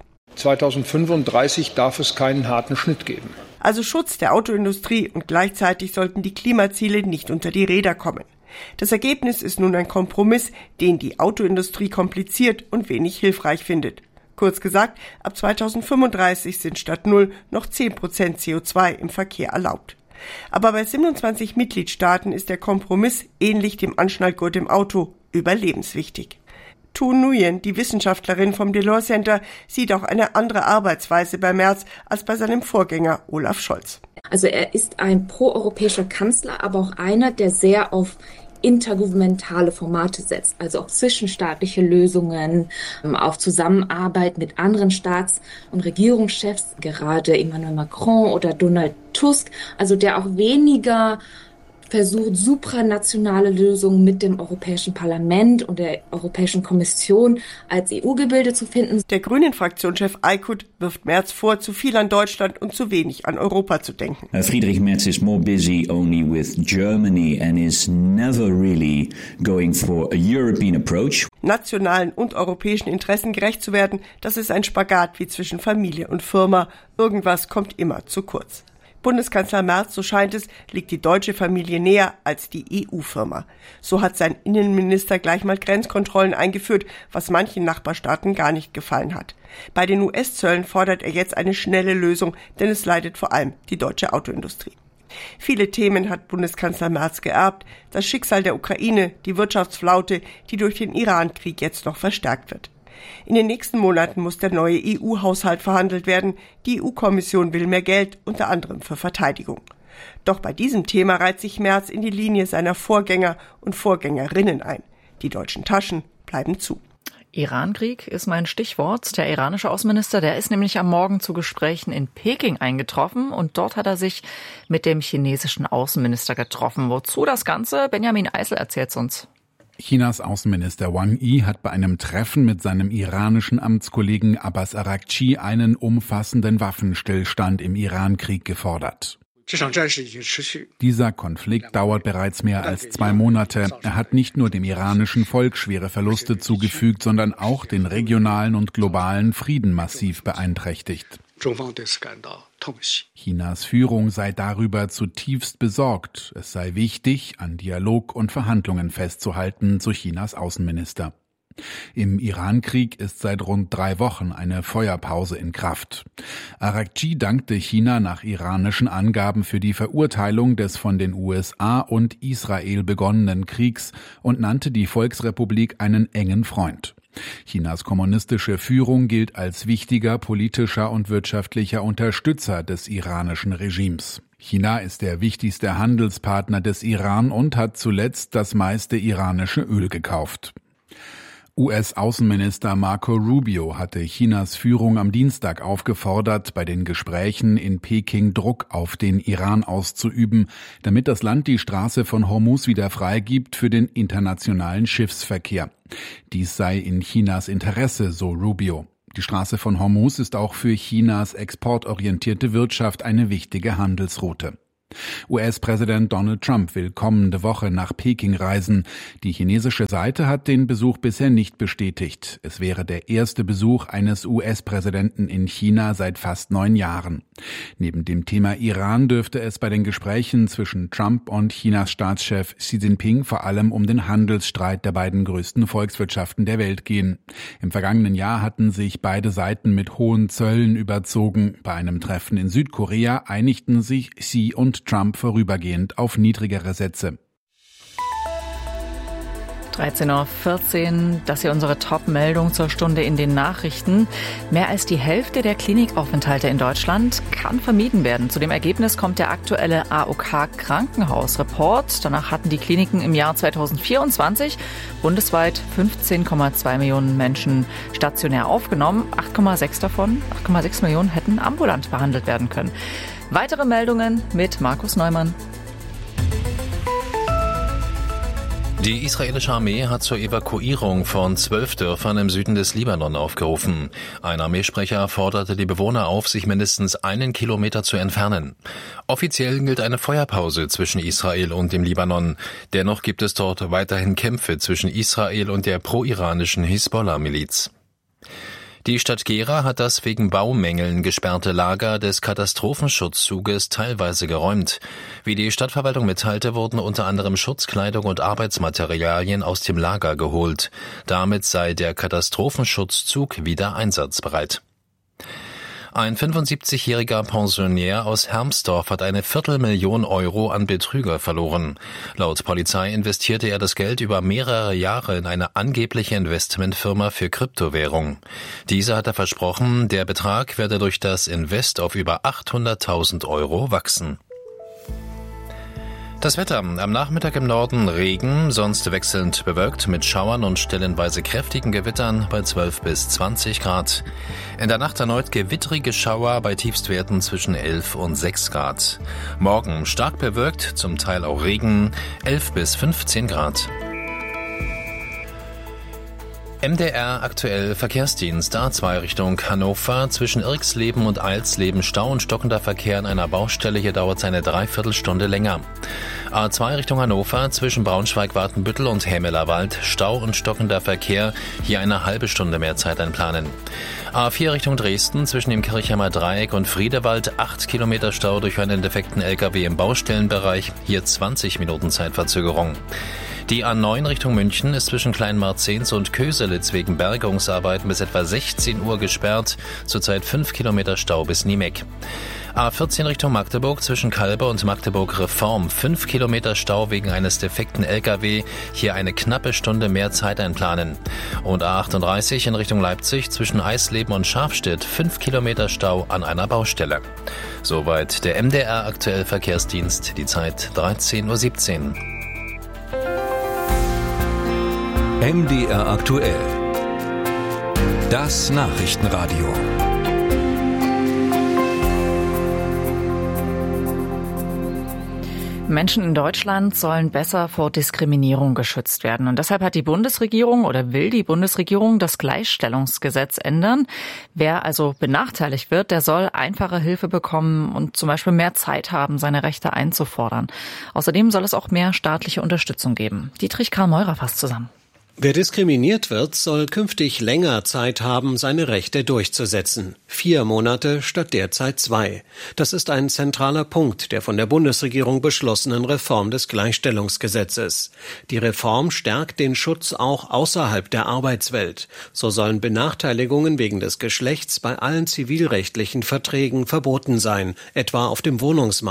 2035 darf es keinen harten Schnitt geben. Also Schutz der Autoindustrie und gleichzeitig sollten die Klimaziele nicht unter die Räder kommen. Das Ergebnis ist nun ein Kompromiss, den die Autoindustrie kompliziert und wenig hilfreich findet. Kurz gesagt, ab 2035 sind statt 0 noch 10% CO2 im Verkehr erlaubt. Aber bei 27 Mitgliedstaaten ist der Kompromiss, ähnlich dem Anschnallgurt im Auto, überlebenswichtig. Tu Nguyen, die Wissenschaftlerin vom Delors Center, sieht auch eine andere Arbeitsweise bei Merz als bei seinem Vorgänger Olaf Scholz. Also er ist ein proeuropäischer Kanzler, aber auch einer, der sehr auf intergouvernementale Formate setzt, also auf zwischenstaatliche Lösungen, auf Zusammenarbeit mit anderen Staats- und Regierungschefs, gerade Emmanuel Macron oder Donald Tusk, also der auch weniger versucht, supranationale Lösungen mit dem Europäischen Parlament und der Europäischen Kommission als EU-Gebilde zu finden. Der Grünen-Fraktionschef Eickhout wirft Merz vor, zu viel an Deutschland und zu wenig an Europa zu denken. Friedrich Merz is more busy only with Germany and is never really going for a European approach. Nationalen und europäischen Interessen gerecht zu werden, das ist ein Spagat wie zwischen Familie und Firma. Irgendwas kommt immer zu kurz. Bundeskanzler Merz, so scheint es, liegt die deutsche Familie näher als die EU-Firma. So hat sein Innenminister gleich mal Grenzkontrollen eingeführt, was manchen Nachbarstaaten gar nicht gefallen hat. Bei den US-Zöllen fordert er jetzt eine schnelle Lösung, denn es leidet vor allem die deutsche Autoindustrie. Viele Themen hat Bundeskanzler Merz geerbt. Das Schicksal der Ukraine, die Wirtschaftsflaute, die durch den Iran-Krieg jetzt noch verstärkt wird. In den nächsten Monaten muss der neue EU-Haushalt verhandelt werden. Die EU-Kommission will mehr Geld, unter anderem für Verteidigung. Doch bei diesem Thema reiht sich Merz in die Linie seiner Vorgänger und Vorgängerinnen ein. Die deutschen Taschen bleiben zu. Irankrieg ist mein Stichwort. Der iranische Außenminister, der ist nämlich am Morgen zu Gesprächen in Peking eingetroffen und dort hat er sich mit dem chinesischen Außenminister getroffen. Wozu das Ganze? Benjamin Eisel erzählt's uns. Chinas Außenminister Wang Yi hat bei einem Treffen mit seinem iranischen Amtskollegen Abbas Araghchi einen umfassenden Waffenstillstand im Irankrieg gefordert. Dieser Konflikt dauert bereits mehr als 2 Monate. Er hat nicht nur dem iranischen Volk schwere Verluste zugefügt, sondern auch den regionalen und globalen Frieden massiv beeinträchtigt. Chinas Führung sei darüber zutiefst besorgt. Es sei wichtig, an Dialog und Verhandlungen festzuhalten, so Chinas Außenminister. Im Irankrieg ist seit rund 3 Wochen eine Feuerpause in Kraft. Araghchi dankte China nach iranischen Angaben für die Verurteilung des von den USA und Israel begonnenen Kriegs und nannte die Volksrepublik einen engen Freund. Chinas kommunistische Führung gilt als wichtiger politischer und wirtschaftlicher Unterstützer des iranischen Regimes. China ist der wichtigste Handelspartner des Iran und hat zuletzt das meiste iranische Öl gekauft. US-Außenminister Marco Rubio hatte Chinas Führung am Dienstag aufgefordert, bei den Gesprächen in Peking Druck auf den Iran auszuüben, damit das Land die Straße von Hormuz wieder freigibt für den internationalen Schiffsverkehr. Dies sei in Chinas Interesse, so Rubio. Die Straße von Hormuz ist auch für Chinas exportorientierte Wirtschaft eine wichtige Handelsroute. US-Präsident Donald Trump will kommende Woche nach Peking reisen. Die chinesische Seite hat den Besuch bisher nicht bestätigt. Es wäre der erste Besuch eines US-Präsidenten in China seit fast 9 Jahren. Neben dem Thema Iran dürfte es bei den Gesprächen zwischen Trump und Chinas Staatschef Xi Jinping vor allem um den Handelsstreit der beiden größten Volkswirtschaften der Welt gehen. Im vergangenen Jahr hatten sich beide Seiten mit hohen Zöllen überzogen. Bei einem Treffen in Südkorea einigten sich Xi und Trump vorübergehend auf niedrigere Sätze. 13.14 Uhr, das hier unsere Top-Meldung zur Stunde in den Nachrichten. Mehr als die Hälfte der Klinikaufenthalte in Deutschland kann vermieden werden. Zu dem Ergebnis kommt der aktuelle AOK-Krankenhausreport. Danach hatten die Kliniken im Jahr 2024 bundesweit 15,2 Millionen Menschen stationär aufgenommen. 8,6 Millionen hätten ambulant behandelt werden können. Weitere Meldungen mit Markus Neumann. Die israelische Armee hat zur Evakuierung von 12 Dörfern im Süden des Libanon aufgerufen. Ein Armeesprecher forderte die Bewohner auf, sich mindestens 1 Kilometer zu entfernen. Offiziell gilt eine Feuerpause zwischen Israel und dem Libanon. Dennoch gibt es dort weiterhin Kämpfe zwischen Israel und der pro-iranischen Hisbollah-Miliz. Die Stadt Gera hat das wegen Baumängeln gesperrte Lager des Katastrophenschutzzuges teilweise geräumt. Wie die Stadtverwaltung mitteilte, wurden unter anderem Schutzkleidung und Arbeitsmaterialien aus dem Lager geholt. Damit sei der Katastrophenschutzzug wieder einsatzbereit. Ein 75-jähriger Pensionär aus Hermsdorf hat eine 250.000 Euro an Betrüger verloren. Laut Polizei investierte er das Geld über mehrere Jahre in eine angebliche Investmentfirma für Kryptowährung. Diese hatte versprochen, der Betrag werde durch das Invest auf über 800.000 Euro wachsen. Das Wetter. Am Nachmittag im Norden Regen, sonst wechselnd bewölkt mit Schauern und stellenweise kräftigen Gewittern bei 12 bis 20 Grad. In der Nacht erneut gewittrige Schauer bei Tiefstwerten zwischen 11 und 6 Grad. Morgen stark bewölkt, zum Teil auch Regen, 11 bis 15 Grad. MDR aktuell Verkehrsdienst A2 Richtung Hannover. Zwischen Irxleben und Eilsleben Stau und stockender Verkehr in einer Baustelle. Hier dauert es eine Dreiviertelstunde länger. A2 Richtung Hannover. Zwischen Braunschweig-Wartenbüttel und Hämelerwald. Stau und stockender Verkehr. Hier eine halbe Stunde mehr Zeit einplanen. A4 Richtung Dresden. Zwischen dem Kirchheimer Dreieck und Friedewald. 8 Kilometer Stau durch einen defekten LKW im Baustellenbereich. Hier 20 Minuten Zeitverzögerung. Die A9 Richtung München ist zwischen Kleinmarzens und Köselitz wegen Bergungsarbeiten bis etwa 16 Uhr gesperrt. Zurzeit 5 Kilometer Stau bis Niemeck. A14 Richtung Magdeburg zwischen Kalbe und Magdeburg Reform. 5 Kilometer Stau wegen eines defekten LKW. Hier eine knappe Stunde mehr Zeit einplanen. Und A38 in Richtung Leipzig zwischen Eisleben und Schafstedt. 5 Kilometer Stau an einer Baustelle. Soweit der MDR aktuell Verkehrsdienst. Die Zeit 13.17 Uhr. MDR aktuell. Das Nachrichtenradio. Menschen in Deutschland sollen besser vor Diskriminierung geschützt werden. Und deshalb hat die Bundesregierung oder will die Bundesregierung das Gleichstellungsgesetz ändern. Wer also benachteiligt wird, der soll einfache Hilfe bekommen und zum Beispiel mehr Zeit haben, seine Rechte einzufordern. Außerdem soll es auch mehr staatliche Unterstützung geben. Dietrich Karl Meurer fasst zusammen. Wer diskriminiert wird, soll künftig länger Zeit haben, seine Rechte durchzusetzen. 4 Monate statt derzeit 2. Das ist ein zentraler Punkt der von der Bundesregierung beschlossenen Reform des Gleichstellungsgesetzes. Die Reform stärkt den Schutz auch außerhalb der Arbeitswelt. So sollen Benachteiligungen wegen des Geschlechts bei allen zivilrechtlichen Verträgen verboten sein, etwa auf dem Wohnungsmarkt.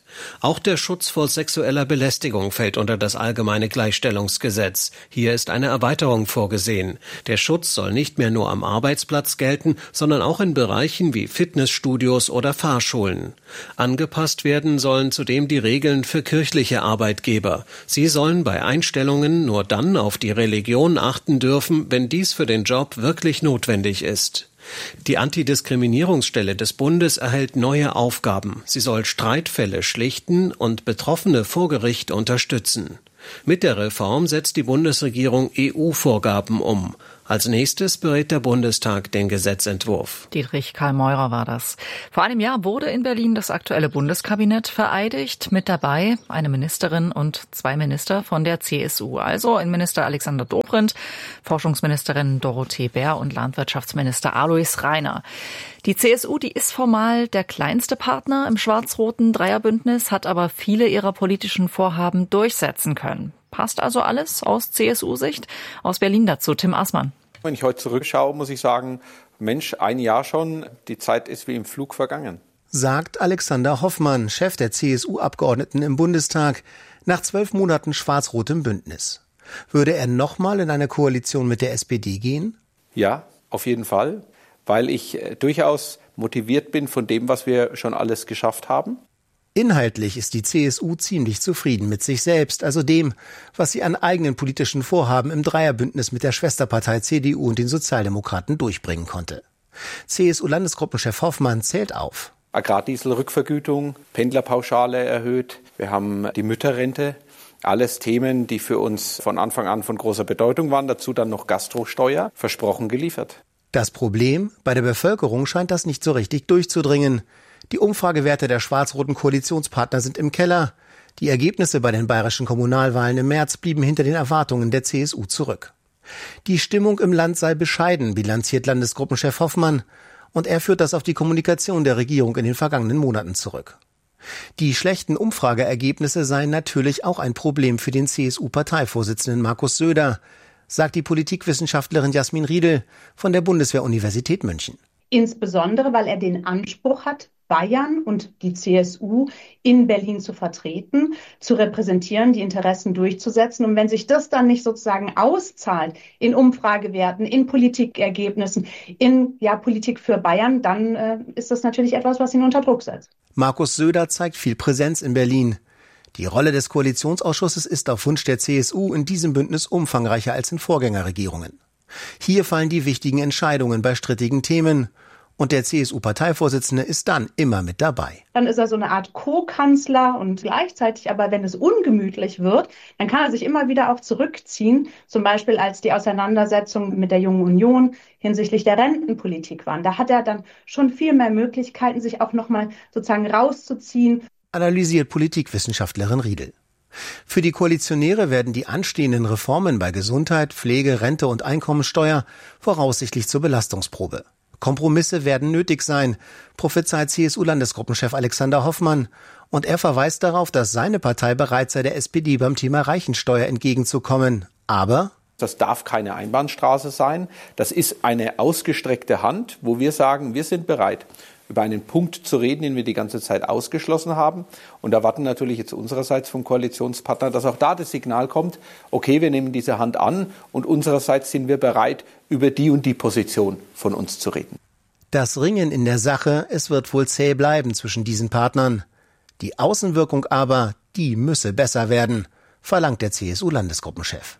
Auch der Schutz vor sexueller Belästigung fällt unter das allgemeine Gleichstellungsgesetz. Hier ist eine Erweiterung vorgesehen. Der Schutz soll nicht mehr nur am Arbeitsplatz gelten, sondern auch in Bereichen wie Fitnessstudios oder Fahrschulen. Angepasst werden sollen zudem die Regeln für kirchliche Arbeitgeber. Sie sollen bei Einstellungen nur dann auf die Religion achten dürfen, wenn dies für den Job wirklich notwendig ist. Die Antidiskriminierungsstelle des Bundes erhält neue Aufgaben. Sie soll Streitfälle schlichten und Betroffene vor Gericht unterstützen. Mit der Reform setzt die Bundesregierung EU-Vorgaben um. Als nächstes berät der Bundestag den Gesetzentwurf. Dietrich Karl Meurer war das. Vor einem Jahr wurde in Berlin das aktuelle Bundeskabinett vereidigt. Mit dabei eine Ministerin und 2 Minister von der CSU. Also Innenminister Alexander Dobrindt, Forschungsministerin Dorothee Bär und Landwirtschaftsminister Alois Rainer. Die CSU, die ist formal der kleinste Partner im schwarz-roten Dreierbündnis, hat aber viele ihrer politischen Vorhaben durchsetzen können. Passt also alles aus CSU-Sicht? Aus Berlin dazu Tim Assmann. Wenn ich heute zurückschaue, muss ich sagen, Mensch, ein Jahr schon, die Zeit ist wie im Flug vergangen. Sagt Alexander Hoffmann, Chef der CSU-Abgeordneten im Bundestag, nach 12 Monaten schwarz-rotem Bündnis. Würde er nochmal in eine Koalition mit der SPD gehen? Ja, auf jeden Fall, weil ich durchaus motiviert bin von dem, was wir schon alles geschafft haben. Inhaltlich ist die CSU ziemlich zufrieden mit sich selbst, also dem, was sie an eigenen politischen Vorhaben im Dreierbündnis mit der Schwesterpartei CDU und den Sozialdemokraten durchbringen konnte. CSU-Landesgruppenchef Hoffmann zählt auf. Agrardieselrückvergütung, Pendlerpauschale erhöht, wir haben die Mütterrente. Alles Themen, die für uns von Anfang an von großer Bedeutung waren, dazu dann noch Gastrosteuer, versprochen geliefert. Das Problem, bei der Bevölkerung scheint das nicht so richtig durchzudringen. Die Umfragewerte der schwarz-roten Koalitionspartner sind im Keller. Die Ergebnisse bei den bayerischen Kommunalwahlen im März blieben hinter den Erwartungen der CSU zurück. Die Stimmung im Land sei bescheiden, bilanziert Landesgruppenchef Hoffmann. Und er führt das auf die Kommunikation der Regierung in den vergangenen Monaten zurück. Die schlechten Umfrageergebnisse seien natürlich auch ein Problem für den CSU-Parteivorsitzenden Markus Söder, sagt die Politikwissenschaftlerin Jasmin Riedel von der Bundeswehr-Universität München. Insbesondere, weil er den Anspruch hat, Bayern und die CSU in Berlin zu vertreten, zu repräsentieren, die Interessen durchzusetzen. Und wenn sich das dann nicht sozusagen auszahlt in Umfragewerten, in Politikergebnissen, in Politik für Bayern, dann ist das natürlich etwas, was ihn unter Druck setzt. Markus Söder zeigt viel Präsenz in Berlin. Die Rolle des Koalitionsausschusses ist auf Wunsch der CSU in diesem Bündnis umfangreicher als in Vorgängerregierungen. Hier fallen die wichtigen Entscheidungen bei strittigen Themen. Und der CSU-Parteivorsitzende ist dann immer mit dabei. Dann ist er so eine Art Co-Kanzler und gleichzeitig aber, wenn es ungemütlich wird, dann kann er sich immer wieder auch zurückziehen. Zum Beispiel als die Auseinandersetzung mit der Jungen Union hinsichtlich der Rentenpolitik waren. Da hat er dann schon viel mehr Möglichkeiten, sich auch nochmal sozusagen rauszuziehen. Analysiert Politikwissenschaftlerin Riedel. Für die Koalitionäre werden die anstehenden Reformen bei Gesundheit, Pflege, Rente und Einkommensteuer voraussichtlich zur Belastungsprobe. Kompromisse werden nötig sein, prophezeit CSU-Landesgruppenchef Alexander Hoffmann. Und er verweist darauf, dass seine Partei bereit sei, der SPD beim Thema Reichensteuer entgegenzukommen. Aber das darf keine Einbahnstraße sein. Das ist eine ausgestreckte Hand, wo wir sagen, wir sind bereit, über einen Punkt zu reden, den wir die ganze Zeit ausgeschlossen haben. Und erwarten natürlich jetzt unsererseits vom Koalitionspartner, dass auch da das Signal kommt, okay, wir nehmen diese Hand an und unsererseits sind wir bereit, über die und die Position von uns zu reden. Das Ringen in der Sache, es wird wohl zäh bleiben zwischen diesen Partnern. Die Außenwirkung aber, die müsse besser werden, verlangt der CSU-Landesgruppenchef.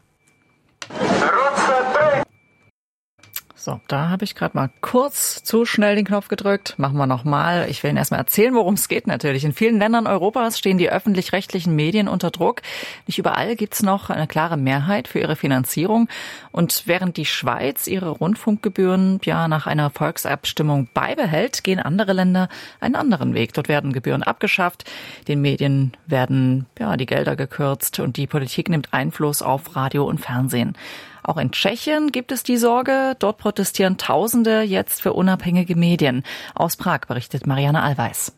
So, da habe ich gerade mal kurz zu schnell den Knopf gedrückt. Machen wir nochmal. Ich will Ihnen erstmal erzählen, worum es geht natürlich. In vielen Ländern Europas stehen die öffentlich-rechtlichen Medien unter Druck. Nicht überall gibt's noch eine klare Mehrheit für ihre Finanzierung. Und während die Schweiz ihre Rundfunkgebühren nach einer Volksabstimmung beibehält, gehen andere Länder einen anderen Weg. Dort werden Gebühren abgeschafft, den Medien werden die Gelder gekürzt und die Politik nimmt Einfluss auf Radio und Fernsehen. Auch in Tschechien gibt es die Sorge. Dort protestieren Tausende jetzt für unabhängige Medien. Aus Prag berichtet Marianne Allweis.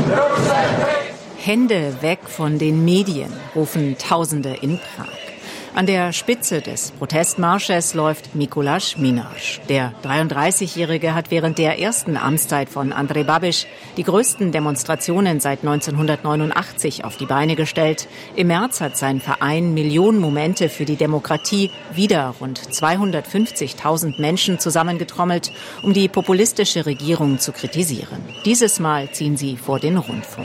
Hände weg von den Medien, rufen Tausende in Prag. An der Spitze des Protestmarsches läuft Mikuláš Minář. Der 33-Jährige hat während der ersten Amtszeit von Andrej Babiš die größten Demonstrationen seit 1989 auf die Beine gestellt. Im März hat sein Verein Millionen Momente für die Demokratie wieder rund 250.000 Menschen zusammengetrommelt, um die populistische Regierung zu kritisieren. Dieses Mal ziehen sie vor den Rundfunk.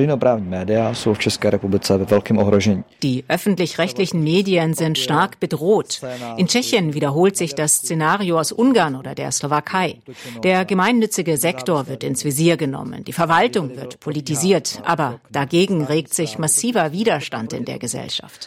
Die öffentlich-rechtlichen Medien sind stark bedroht. In Tschechien wiederholt sich das Szenario aus Ungarn oder der Slowakei. Der gemeinnützige Sektor wird ins Visier genommen. Die Verwaltung wird politisiert. Aber dagegen regt sich massiver Widerstand in der Gesellschaft.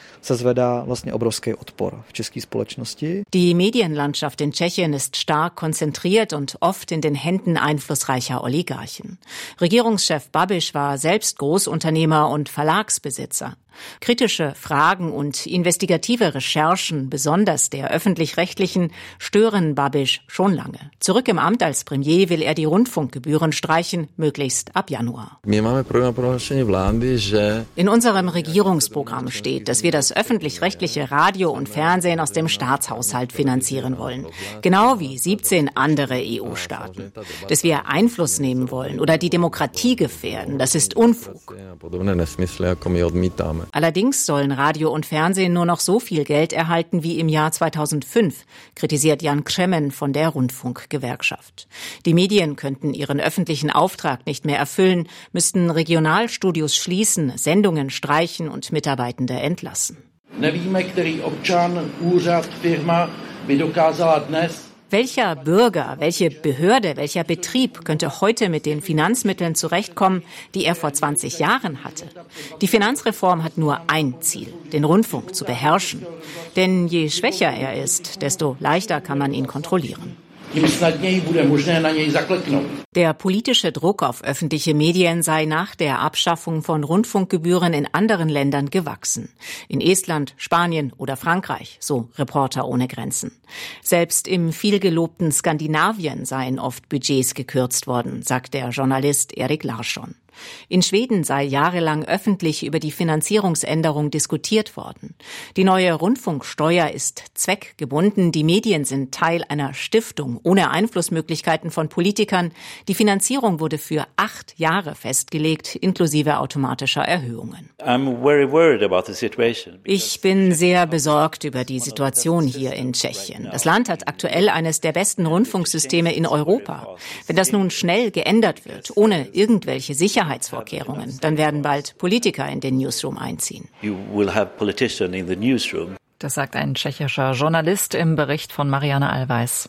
Die Medienlandschaft in Tschechien ist stark konzentriert und oft in den Händen einflussreicher Oligarchen. Regierungschef Babiš war selbst Großunternehmer und Verlagsbesitzer. Kritische Fragen und investigative Recherchen, besonders der öffentlich-rechtlichen, stören Babiš schon lange. Zurück im Amt als Premier will er die Rundfunkgebühren streichen, möglichst ab Januar. In unserem Regierungsprogramm steht, dass wir das öffentlich-rechtliche Radio und Fernsehen aus dem Staatshaushalt finanzieren wollen. Genau wie 17 andere EU-Staaten. Dass wir Einfluss nehmen wollen oder die Demokratie gefährden, das ist Unfug. Allerdings sollen Radio und Fernsehen nur noch so viel Geld erhalten wie im Jahr 2005, kritisiert Jan Křemen von der Rundfunkgewerkschaft. Die Medien könnten ihren öffentlichen Auftrag nicht mehr erfüllen, müssten Regionalstudios schließen, Sendungen streichen und Mitarbeitende entlassen. Welcher Bürger, welche Behörde, welcher Betrieb könnte heute mit den Finanzmitteln zurechtkommen, die er vor 20 Jahren hatte? Die Finanzreform hat nur ein Ziel, den Rundfunk zu beherrschen. Denn je schwächer er ist, desto leichter kann man ihn kontrollieren. Der politische Druck auf öffentliche Medien sei nach der Abschaffung von Rundfunkgebühren in anderen Ländern gewachsen. In Estland, Spanien oder Frankreich, so Reporter ohne Grenzen. Selbst im vielgelobten Skandinavien seien oft Budgets gekürzt worden, sagt der Journalist Erik Larsson. In Schweden sei jahrelang öffentlich über die Finanzierungsänderung diskutiert worden. Die neue Rundfunksteuer ist zweckgebunden. Die Medien sind Teil einer Stiftung ohne Einflussmöglichkeiten von Politikern. Die Finanzierung wurde für 8 Jahre festgelegt, inklusive automatischer Erhöhungen. Ich bin sehr besorgt über die Situation hier in Tschechien. Das Land hat aktuell eines der besten Rundfunksysteme in Europa. Wenn das nun schnell geändert wird, ohne irgendwelche Sicherheitsvorkehrungen, dann werden bald Politiker in den Newsroom einziehen. Das sagt ein tschechischer Journalist im Bericht von Marianne Allweis.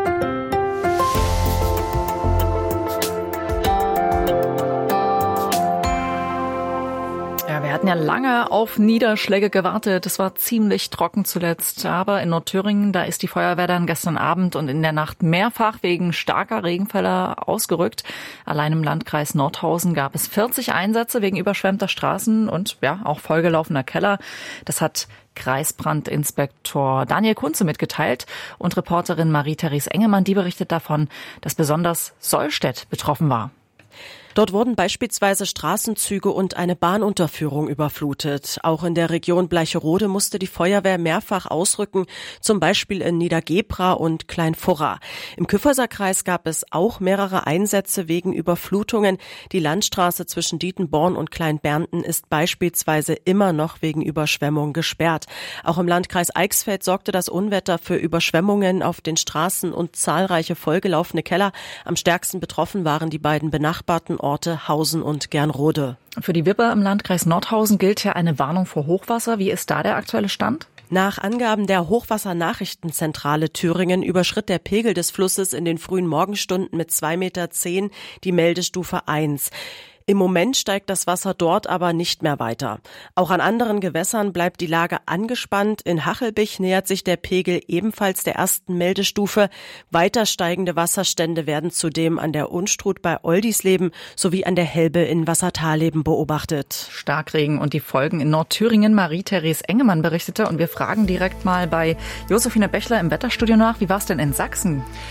Wir hatten ja lange auf Niederschläge gewartet. Es war ziemlich trocken zuletzt. Aber in Nordthüringen, da ist die Feuerwehr dann gestern Abend und in der Nacht mehrfach wegen starker Regenfälle ausgerückt. Allein im Landkreis Nordhausen gab es 40 Einsätze wegen überschwemmter Straßen und ja auch vollgelaufener Keller. Das hat Kreisbrandinspektor Daniel Kunze mitgeteilt und Reporterin Marie-Therese Engemann, die berichtet davon, dass besonders Sollstedt betroffen war. Dort wurden beispielsweise Straßenzüge und eine Bahnunterführung überflutet. Auch in der Region Bleicherode musste die Feuerwehr mehrfach ausrücken, zum Beispiel in Niedergebra und Kleinfurra. Im Kyffhäuserkreis gab es auch mehrere Einsätze wegen Überflutungen. Die Landstraße zwischen Dietenborn und Kleinbernten ist beispielsweise immer noch wegen Überschwemmung gesperrt. Auch im Landkreis Eichsfeld sorgte das Unwetter für Überschwemmungen auf den Straßen und zahlreiche vollgelaufene Keller. Am stärksten betroffen waren die beiden benachbarten Orte Hausen und Gernrode. Für die Wipper im Landkreis Nordhausen gilt ja eine Warnung vor Hochwasser. Wie ist da der aktuelle Stand? Nach Angaben der Hochwassernachrichtenzentrale Thüringen überschritt der Pegel des Flusses in den frühen Morgenstunden mit 2,10 Meter die Meldestufe 1. Im Moment steigt das Wasser dort aber nicht mehr weiter. Auch an anderen Gewässern bleibt die Lage angespannt. In Hachelbich nähert sich der Pegel ebenfalls der ersten Meldestufe. Weiter steigende Wasserstände werden zudem an der Unstrut bei Oldisleben sowie an der Helbe in Wassertalleben beobachtet. Starkregen und die Folgen in Nordthüringen. Marie-Therese Engemann berichtete und wir fragen direkt mal bei Josephine Bechler im Wetterstudio nach. Wie war es denn in Sachsen?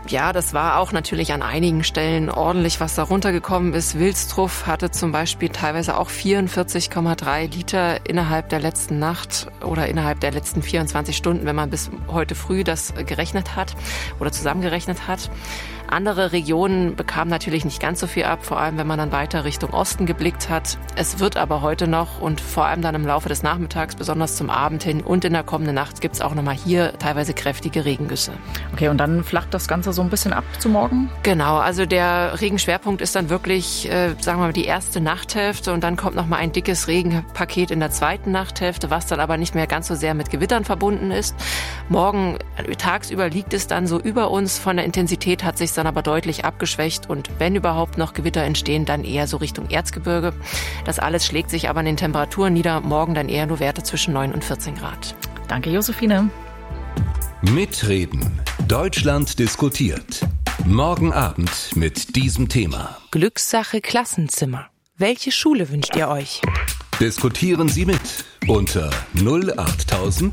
Ja, das war auch natürlich an einigen Stellen ordentlich, was da runtergekommen ist. Wilstruff hatte zum Beispiel teilweise auch 44,3 Liter innerhalb der letzten Nacht oder innerhalb der letzten 24 Stunden, wenn man bis heute früh das gerechnet hat oder zusammengerechnet hat. Andere Regionen bekamen natürlich nicht ganz so viel ab, vor allem wenn man dann weiter Richtung Osten geblickt hat. Es wird aber heute noch und vor allem dann im Laufe des Nachmittags, besonders zum Abend hin und in der kommenden Nacht, gibt es auch nochmal hier teilweise kräftige Regengüsse. Okay, und dann flacht das Ganze so ein bisschen ab zu morgen? Genau, also der Regenschwerpunkt ist dann wirklich, sagen wir mal, die erste Nachthälfte und dann kommt nochmal ein dickes Regenpaket in der zweiten Nachthälfte, was dann aber nicht mehr ganz so sehr mit Gewittern verbunden ist. Morgen tagsüber liegt es dann so über uns, von der Intensität hat sich dann aber deutlich abgeschwächt und wenn überhaupt noch Gewitter entstehen, dann eher so Richtung Erzgebirge. Das alles schlägt sich aber an den Temperaturen nieder. Morgen dann eher nur Werte zwischen 9 und 14 Grad. Danke, Josephine. Mitreden. Deutschland diskutiert. Morgen Abend mit diesem Thema. Glückssache Klassenzimmer. Welche Schule wünscht ihr euch? Diskutieren Sie mit unter 08000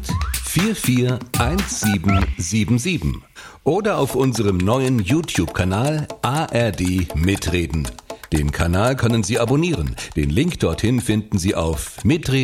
441777 oder auf unserem neuen YouTube-Kanal ARD Mitreden. Den Kanal können Sie abonnieren. Den Link dorthin finden Sie auf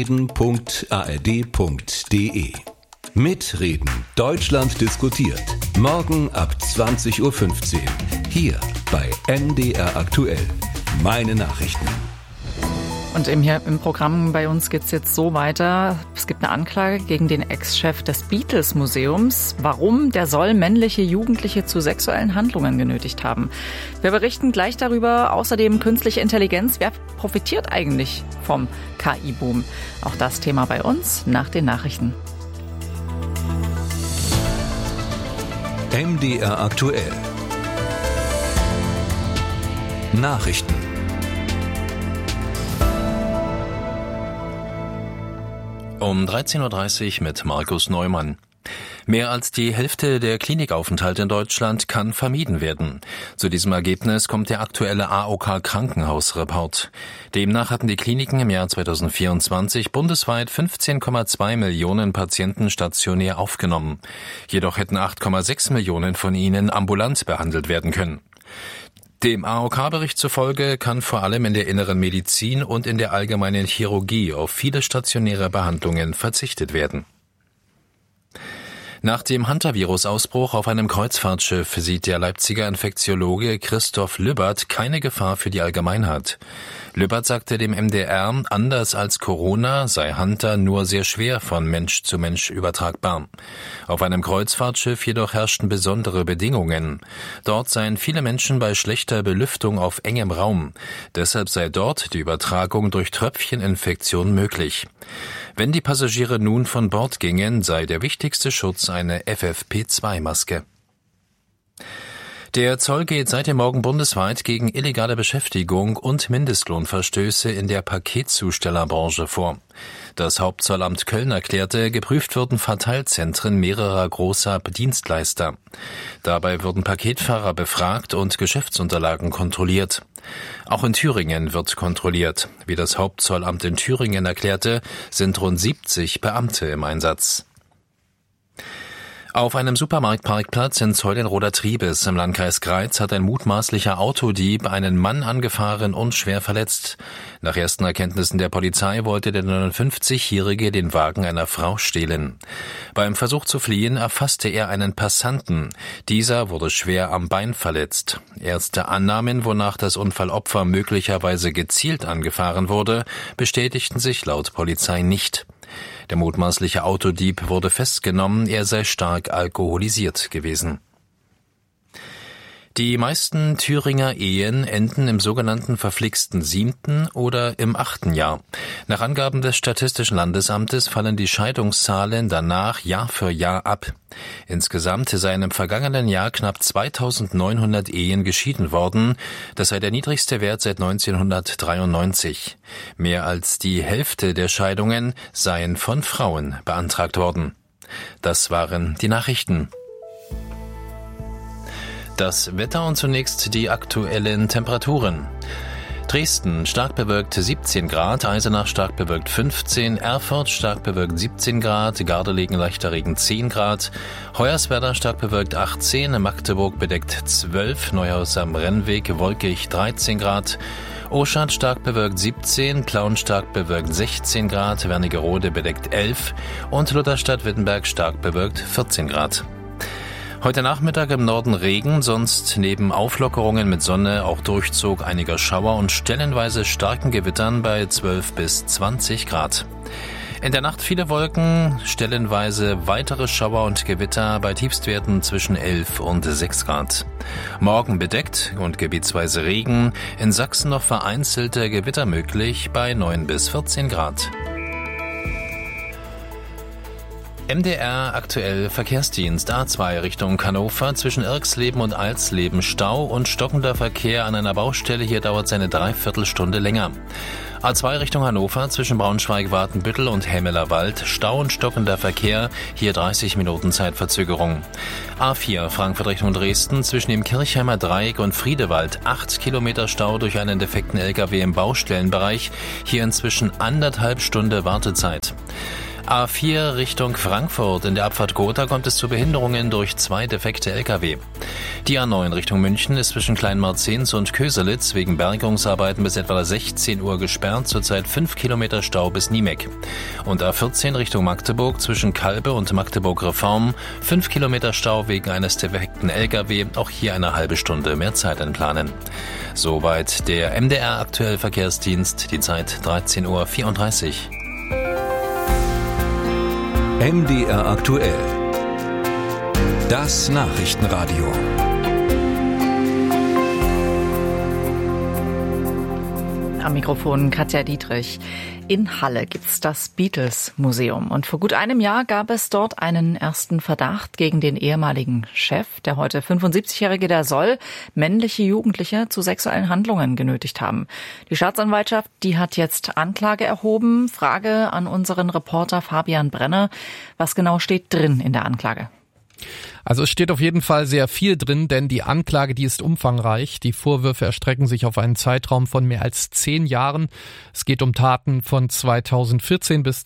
mitreden.ard.de. Mitreden. Deutschland diskutiert. Morgen ab 20.15 Uhr. Hier bei MDR aktuell. Meine Nachrichten. Und hier im Programm bei uns geht's jetzt so weiter. Es gibt eine Anklage gegen den Ex-Chef des Beatles-Museums. Warum? Der soll männliche Jugendliche zu sexuellen Handlungen genötigt haben. Wir berichten gleich darüber. Außerdem künstliche Intelligenz. Wer profitiert eigentlich vom KI-Boom? Auch das Thema bei uns nach den Nachrichten. MDR aktuell. Nachrichten. Um 13.30 Uhr mit Markus Neumann. Mehr als die Hälfte der Klinikaufenthalte in Deutschland kann vermieden werden. Zu diesem Ergebnis kommt der aktuelle AOK-Krankenhausreport. Demnach hatten die Kliniken im Jahr 2024 bundesweit 15,2 Millionen Patienten stationär aufgenommen. Jedoch hätten 8,6 Millionen von ihnen ambulant behandelt werden können. Dem AOK-Bericht zufolge kann vor allem in der inneren Medizin und in der allgemeinen Chirurgie auf viele stationäre Behandlungen verzichtet werden. Nach dem Hantavirus-Ausbruch auf einem Kreuzfahrtschiff sieht der Leipziger Infektiologe Christoph Lübbert keine Gefahr für die Allgemeinheit. Lübbert sagte dem MDR, anders als Corona sei Hanta nur sehr schwer von Mensch zu Mensch übertragbar. Auf einem Kreuzfahrtschiff jedoch herrschten besondere Bedingungen. Dort seien viele Menschen bei schlechter Belüftung auf engem Raum. Deshalb sei dort die Übertragung durch Tröpfcheninfektion möglich. Wenn die Passagiere nun von Bord gingen, sei der wichtigste Schutz eine FFP2-Maske. Der Zoll geht seit dem Morgen bundesweit gegen illegale Beschäftigung und Mindestlohnverstöße in der Paketzustellerbranche vor. Das Hauptzollamt Köln erklärte, geprüft würden Verteilzentren mehrerer großer Dienstleister. Dabei würden Paketfahrer befragt und Geschäftsunterlagen kontrolliert. Auch in Thüringen wird kontrolliert. Wie das Hauptzollamt in Thüringen erklärte, sind rund 70 Beamte im Einsatz. Auf einem Supermarktparkplatz in Zeulenroda-Triebes im Landkreis Greiz hat ein mutmaßlicher Autodieb einen Mann angefahren und schwer verletzt. Nach ersten Erkenntnissen der Polizei wollte der 59-Jährige den Wagen einer Frau stehlen. Beim Versuch zu fliehen erfasste er einen Passanten. Dieser wurde schwer am Bein verletzt. Erste Annahmen, wonach das Unfallopfer möglicherweise gezielt angefahren wurde, bestätigten sich laut Polizei nicht. Der mutmaßliche Autodieb wurde festgenommen, er sei stark alkoholisiert gewesen. Die meisten Thüringer Ehen enden im sogenannten verflixten 7. oder im 8. Jahr. Nach Angaben des Statistischen Landesamtes fallen die Scheidungszahlen danach Jahr für Jahr ab. Insgesamt seien im vergangenen Jahr knapp 2900 Ehen geschieden worden. Das sei der niedrigste Wert seit 1993. Mehr als die Hälfte der Scheidungen seien von Frauen beantragt worden. Das waren die Nachrichten. Das Wetter und zunächst die aktuellen Temperaturen. Dresden stark bewölkt 17 Grad, Eisenach stark bewölkt 15, Erfurt stark bewölkt 17 Grad, Gardelegen leichter Regen 10 Grad, Hoyerswerda stark bewölkt 18, Magdeburg bedeckt 12, Neuhaus am Rennweg wolkig 13 Grad, Oschat stark bewölkt 17, Plauen stark bewölkt 16 Grad, Wernigerode bedeckt 11 und Lutherstadt-Wittenberg stark bewölkt 14 Grad. Heute Nachmittag im Norden Regen, sonst neben Auflockerungen mit Sonne auch Durchzug einiger Schauer und stellenweise starken Gewittern bei 12 bis 20 Grad. In der Nacht viele Wolken, stellenweise weitere Schauer und Gewitter bei Tiefstwerten zwischen 11 und 6 Grad. Morgen bedeckt und gebietsweise Regen, in Sachsen noch vereinzelte Gewitter möglich bei 9 bis 14 Grad. MDR aktuell Verkehrsdienst A2 Richtung Hannover zwischen Irxleben und Alsleben Stau und stockender Verkehr an einer Baustelle. Hier dauert es eine Dreiviertelstunde länger. A2 Richtung Hannover zwischen Braunschweig-Watenbüttel und Hemmelerwald Stau und stockender Verkehr. Hier 30 Minuten Zeitverzögerung. A4 Frankfurt Richtung Dresden zwischen dem Kirchheimer Dreieck und Friedewald 8 Kilometer Stau durch einen defekten LKW im Baustellenbereich. Hier inzwischen 1,5 Stunde Wartezeit. A4 Richtung Frankfurt. In der Abfahrt Gotha kommt es zu Behinderungen durch 2 defekte Lkw. Die A9 Richtung München ist zwischen Kleinmarzens und Köselitz wegen Bergungsarbeiten bis etwa 16 Uhr gesperrt, zurzeit 5 Kilometer Stau bis Niemek. Und A14 Richtung Magdeburg zwischen Kalbe und Magdeburg Reform 5 Kilometer Stau wegen eines defekten Lkw, auch hier eine halbe Stunde mehr Zeit einplanen. Soweit der MDR aktuell Verkehrsdienst, die Zeit 13:34 Uhr. MDR aktuell. Das Nachrichtenradio. Am Mikrofon Katja Dietrich. In Halle gibt's das Beatles-Museum. Und vor gut einem Jahr gab es dort einen ersten Verdacht gegen den ehemaligen Chef. Der heute 75-Jährige, der soll männliche Jugendliche zu sexuellen Handlungen genötigt haben. Die Staatsanwaltschaft, die hat jetzt Anklage erhoben. Frage an unseren Reporter Fabian Brenner. Was genau steht drin in der Anklage? Also es steht auf jeden Fall sehr viel drin, denn die Anklage, die ist umfangreich. Die Vorwürfe erstrecken sich auf einen Zeitraum von mehr als 10 Jahren. Es geht um Taten von 2014 bis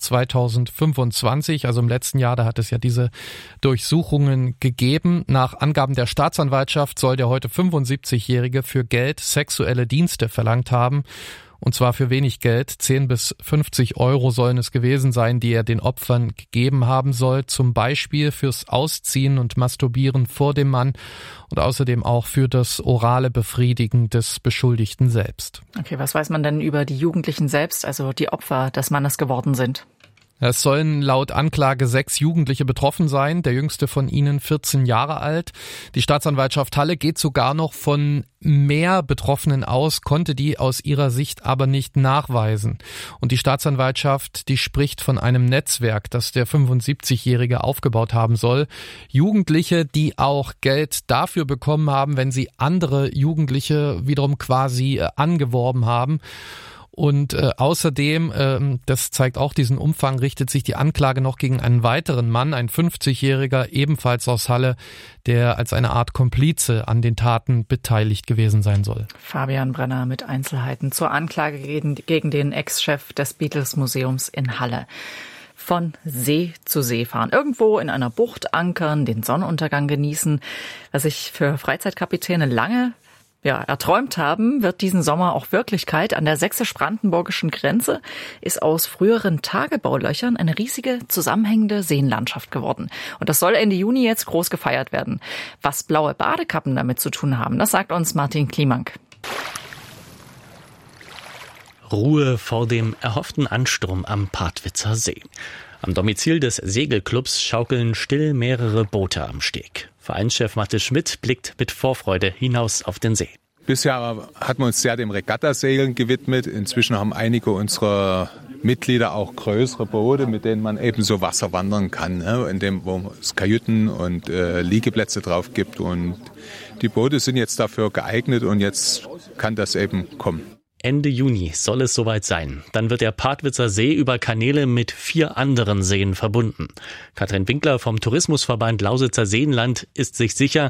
2025, also im letzten Jahr, da hat es ja diese Durchsuchungen gegeben. Nach Angaben der Staatsanwaltschaft soll der heute 75-Jährige für Geld sexuelle Dienste verlangt haben. Und zwar für wenig Geld, 10 bis 50 Euro sollen es gewesen sein, die er den Opfern gegeben haben soll. Zum Beispiel fürs Ausziehen und Masturbieren vor dem Mann und außerdem auch für das orale Befriedigen des Beschuldigten selbst. Okay, was weiß man denn über die Jugendlichen selbst, also die Opfer des Mannes geworden sind? Es sollen laut Anklage 6 Jugendliche betroffen sein, der jüngste von ihnen 14 Jahre alt. Die Staatsanwaltschaft Halle geht sogar noch von mehr Betroffenen aus, konnte die aus ihrer Sicht aber nicht nachweisen. Und die Staatsanwaltschaft, die spricht von einem Netzwerk, das der 75-Jährige aufgebaut haben soll. Jugendliche, die auch Geld dafür bekommen haben, wenn sie andere Jugendliche wiederum quasi angeworben haben. Und außerdem, das zeigt auch diesen Umfang, richtet sich die Anklage noch gegen einen weiteren Mann, ein 50-Jähriger, ebenfalls aus Halle, der als eine Art Komplize an den Taten beteiligt gewesen sein soll. Fabian Brenner mit Einzelheiten zur Anklage gegen den Ex-Chef des Beatles-Museums in Halle. Von See zu See fahren, irgendwo in einer Bucht ankern, den Sonnenuntergang genießen, was ich für Freizeitkapitäne lange erträumt haben, wird diesen Sommer auch Wirklichkeit. An der sächsisch-brandenburgischen Grenze ist aus früheren Tagebaulöchern eine riesige zusammenhängende Seenlandschaft geworden. Und das soll Ende Juni jetzt groß gefeiert werden. Was blaue Badekappen damit zu tun haben, das sagt uns Martin Klimank. Ruhe vor dem erhofften Ansturm am Partwitzer See. Am Domizil des Segelclubs schaukeln still mehrere Boote am Steg. Vereinschef Mathis Schmidt blickt mit Vorfreude hinaus auf den See. Bisher hatten wir uns sehr dem Regattasegeln gewidmet. Inzwischen haben einige unserer Mitglieder auch größere Boote, mit denen man eben so Wasser wandern kann, in dem wo es Kajüten und Liegeplätze drauf gibt. Und die Boote sind jetzt dafür geeignet und jetzt kann das eben kommen. Ende Juni soll es soweit sein. Dann wird der Partwitzer See über Kanäle mit 4 anderen Seen verbunden. Katrin Winkler vom Tourismusverband Lausitzer Seenland ist sich sicher,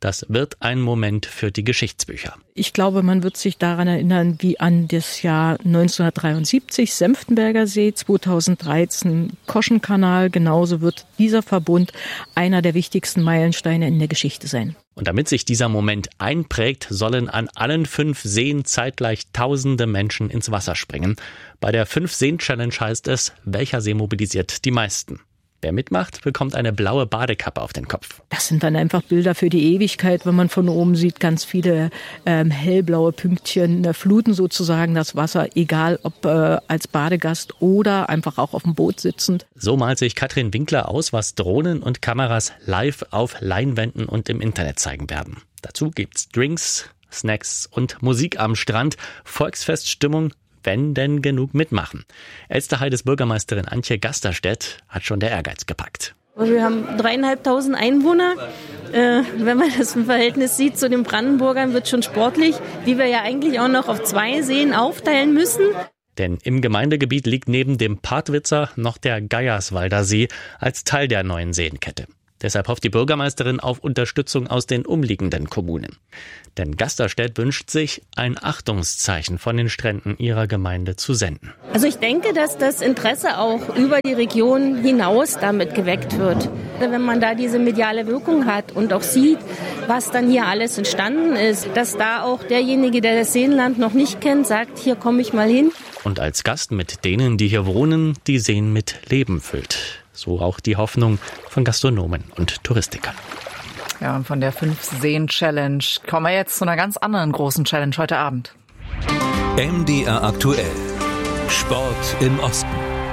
Das wird ein Moment für die Geschichtsbücher. Ich glaube, man wird sich daran erinnern, wie an das Jahr 1973, Senftenberger See, 2013 Koschenkanal. Genauso wird dieser Verbund einer der wichtigsten Meilensteine in der Geschichte sein. Und damit sich dieser Moment einprägt, sollen an allen 5 Seen zeitgleich tausende Menschen ins Wasser springen. Bei der 5-Seen-Challenge heißt es, welcher See mobilisiert die meisten? Wer mitmacht, bekommt eine blaue Badekappe auf den Kopf. Das sind dann einfach Bilder für die Ewigkeit, wenn man von oben sieht, ganz viele hellblaue Pünktchen fluten sozusagen das Wasser, egal ob als Badegast oder einfach auch auf dem Boot sitzend. So malt sich Katrin Winkler aus, was Drohnen und Kameras live auf Leinwänden und im Internet zeigen werden. Dazu gibt's Drinks, Snacks und Musik am Strand, Volksfeststimmung, wenn denn genug mitmachen. Elsterheides Bürgermeisterin Antje Gasterstedt hat schon der Ehrgeiz gepackt. Wir haben 3.500 Einwohner. Wenn man das im Verhältnis sieht zu den Brandenburgern, wird schon sportlich, die wir ja eigentlich auch noch auf 2 Seen aufteilen müssen. Denn im Gemeindegebiet liegt neben dem Partwitzer noch der Geierswalder See als Teil der neuen Seenkette. Deshalb hofft die Bürgermeisterin auf Unterstützung aus den umliegenden Kommunen. Denn Gasterstedt wünscht sich, ein Achtungszeichen von den Stränden ihrer Gemeinde zu senden. Also ich denke, dass das Interesse auch über die Region hinaus damit geweckt wird. Wenn man da diese mediale Wirkung hat und auch sieht, was dann hier alles entstanden ist, dass da auch derjenige, der das Seenland noch nicht kennt, sagt, hier komme ich mal hin. Und als Gast mit denen, die hier wohnen, die Seen mit Leben füllt. So auch die Hoffnung von Gastronomen und Touristikern. Ja, und von der 5-Seen-Challenge kommen wir jetzt zu einer ganz anderen großen Challenge heute Abend. MDR aktuell. Sport im Osten.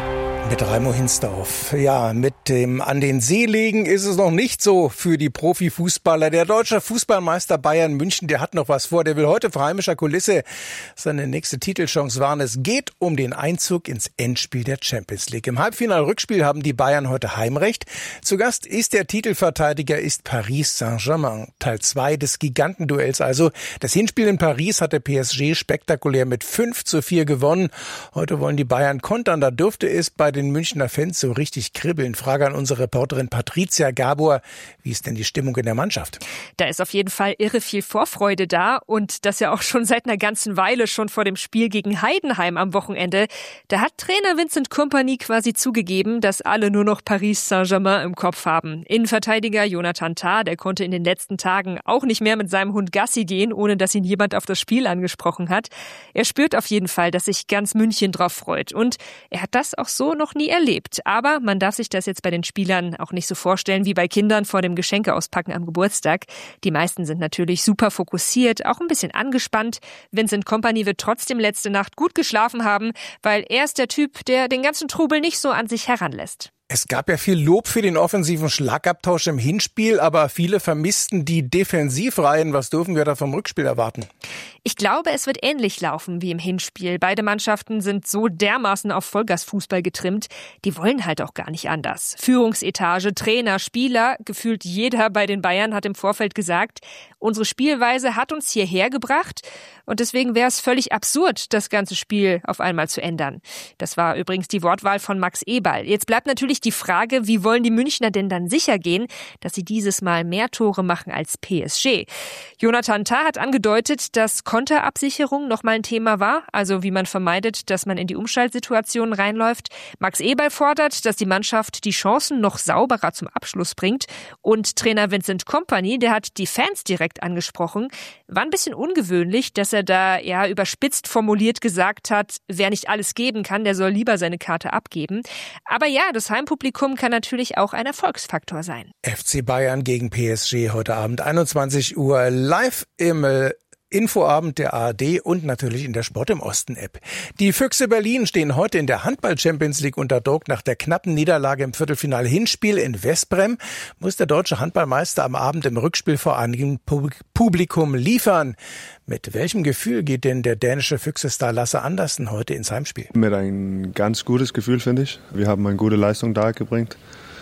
Mit Raimo Hinsdorf. Ja, mit dem an den See legen ist es noch nicht so für die Profifußballer. Der deutsche Fußballmeister Bayern München, der hat noch was vor. Der will heute vor heimischer Kulisse seine nächste Titelchance wahren. Es geht um den Einzug ins Endspiel der Champions League. Im Halbfinal-Rückspiel haben die Bayern heute Heimrecht. Zu Gast ist der Titelverteidiger, ist Paris Saint-Germain. Teil 2 des Gigantenduells also. Das Hinspiel in Paris hat der PSG spektakulär mit 5:4 gewonnen. Heute wollen die Bayern kontern. Da dürfte es bei den Münchner Fans so richtig kribbeln. Frage an unsere Reporterin Patricia Gabor. Wie ist denn die Stimmung in der Mannschaft? Da ist auf jeden Fall irre viel Vorfreude da und das ja auch schon seit einer ganzen Weile, schon vor dem Spiel gegen Heidenheim am Wochenende. Da hat Trainer Vincent Kompany quasi zugegeben, dass alle nur noch Paris Saint-Germain im Kopf haben. Innenverteidiger Jonathan Tah, der konnte in den letzten Tagen auch nicht mehr mit seinem Hund Gassi gehen, ohne dass ihn jemand auf das Spiel angesprochen hat. Er spürt auf jeden Fall, dass sich ganz München drauf freut und er hat das auch so noch nie erlebt. Aber man darf sich das jetzt bei den Spielern auch nicht so vorstellen wie bei Kindern vor dem Geschenke auspacken am Geburtstag. Die meisten sind natürlich super fokussiert, auch ein bisschen angespannt. Vincent Kompany wird trotzdem letzte Nacht gut geschlafen haben, weil er ist der Typ, der den ganzen Trubel nicht so an sich heranlässt. Es gab ja viel Lob für den offensiven Schlagabtausch im Hinspiel, aber viele vermissten die Defensivreihen. Was dürfen wir da vom Rückspiel erwarten? Ich glaube, es wird ähnlich laufen wie im Hinspiel. Beide Mannschaften sind so dermaßen auf Vollgasfußball getrimmt, die wollen halt auch gar nicht anders. Führungsetage, Trainer, Spieler, gefühlt jeder bei den Bayern hat im Vorfeld gesagt, unsere Spielweise hat uns hierher gebracht und deswegen wäre es völlig absurd, das ganze Spiel auf einmal zu ändern. Das war übrigens die Wortwahl von Max Eberl. Jetzt bleibt natürlich die Frage, wie wollen die Münchner denn dann sicher gehen, dass sie dieses Mal mehr Tore machen als PSG? Jonathan Tah hat angedeutet, dass Konterabsicherung nochmal ein Thema war, also wie man vermeidet, dass man in die Umschaltsituationen reinläuft. Max Eberl fordert, dass die Mannschaft die Chancen noch sauberer zum Abschluss bringt. Und Trainer Vincent Kompany, der hat die Fans direkt angesprochen. War ein bisschen ungewöhnlich, dass er da ja überspitzt formuliert gesagt hat, wer nicht alles geben kann, der soll lieber seine Karte abgeben. Aber ja, das Heimpublikum kann natürlich auch ein Erfolgsfaktor sein. FC Bayern gegen PSG heute Abend 21 Uhr live im Infoabend der ARD und natürlich in der Sport im Osten App. Die Füchse Berlin stehen heute in der Handball-Champions League unter Druck. Nach der knappen Niederlage im Viertelfinal-Hinspiel in Westbrem muss der deutsche Handballmeister am Abend im Rückspiel vor einigem Publikum liefern. Mit welchem Gefühl geht denn der dänische Füchse-Star Lasse Andersen heute ins Heimspiel? Mit ein ganz gutes Gefühl, finde ich. Wir haben eine gute Leistung dargebracht.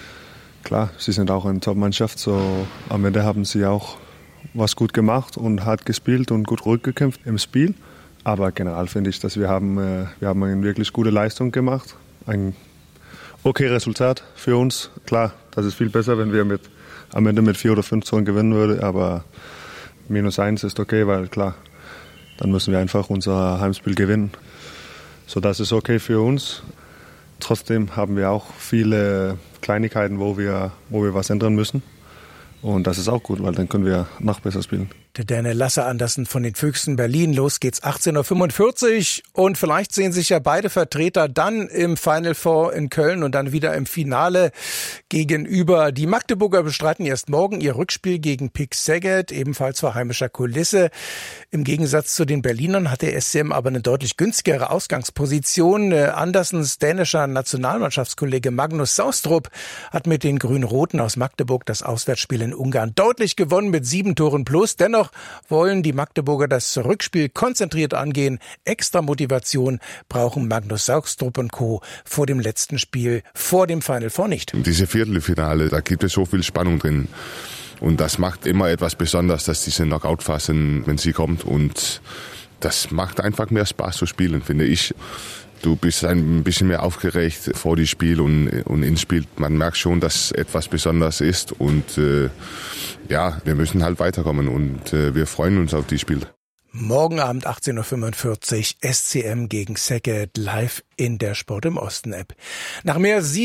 Klar, sie sind auch eine Top-Mannschaft, so am Ende haben sie auch was gut gemacht und hart gespielt und gut rückgekämpft im Spiel. Aber generell finde ich, dass wir haben eine wirklich gute Leistung gemacht. Ein okay Resultat für uns. Klar, das ist viel besser, wenn wir mit am Ende mit 4 oder 5 Toren gewinnen würde, aber -1 ist okay, weil klar, dann müssen wir einfach unser Heimspiel gewinnen. So, das ist okay für uns. Trotzdem haben wir auch viele Kleinigkeiten, wo wir was ändern müssen. Und das ist auch gut, weil dann können wir noch besser spielen. Der Däne Lasse Andersen von den Füchsen Berlin. Los geht's 18:45 Uhr. Und vielleicht sehen sich ja beide Vertreter dann im Final Four in Köln und dann wieder im Finale gegenüber. Die Magdeburger bestreiten erst morgen ihr Rückspiel gegen Pick Szeged, ebenfalls vor heimischer Kulisse. Im Gegensatz zu den Berlinern hat der SCM aber eine deutlich günstigere Ausgangsposition. Andersens dänischer Nationalmannschaftskollege Magnus Saustrup hat mit den Grün-Roten aus Magdeburg das Auswärtsspiel in Ungarn deutlich gewonnen mit 7 Toren plus. Dennoch wollen die Magdeburger das Rückspiel konzentriert angehen. Extra Motivation brauchen Magnus Saustrup und Co. vor dem letzten Spiel, vor dem Final Four nicht. Diese Viertelfinale, da gibt es so viel Spannung drin. Und das macht immer etwas besonders, dass diese Knockout-Phasen, wenn sie kommt. Und das macht einfach mehr Spaß zu spielen, finde ich. Du bist ein bisschen mehr aufgeregt vor dem Spiel und ins Spiel. Man merkt schon, dass etwas besonders ist. Und ja, wir müssen halt weiterkommen und wir freuen uns auf die Spiel. Morgen Abend 18:45 Uhr SCM gegen Szeged live in der Sport im Osten App. Nach mehr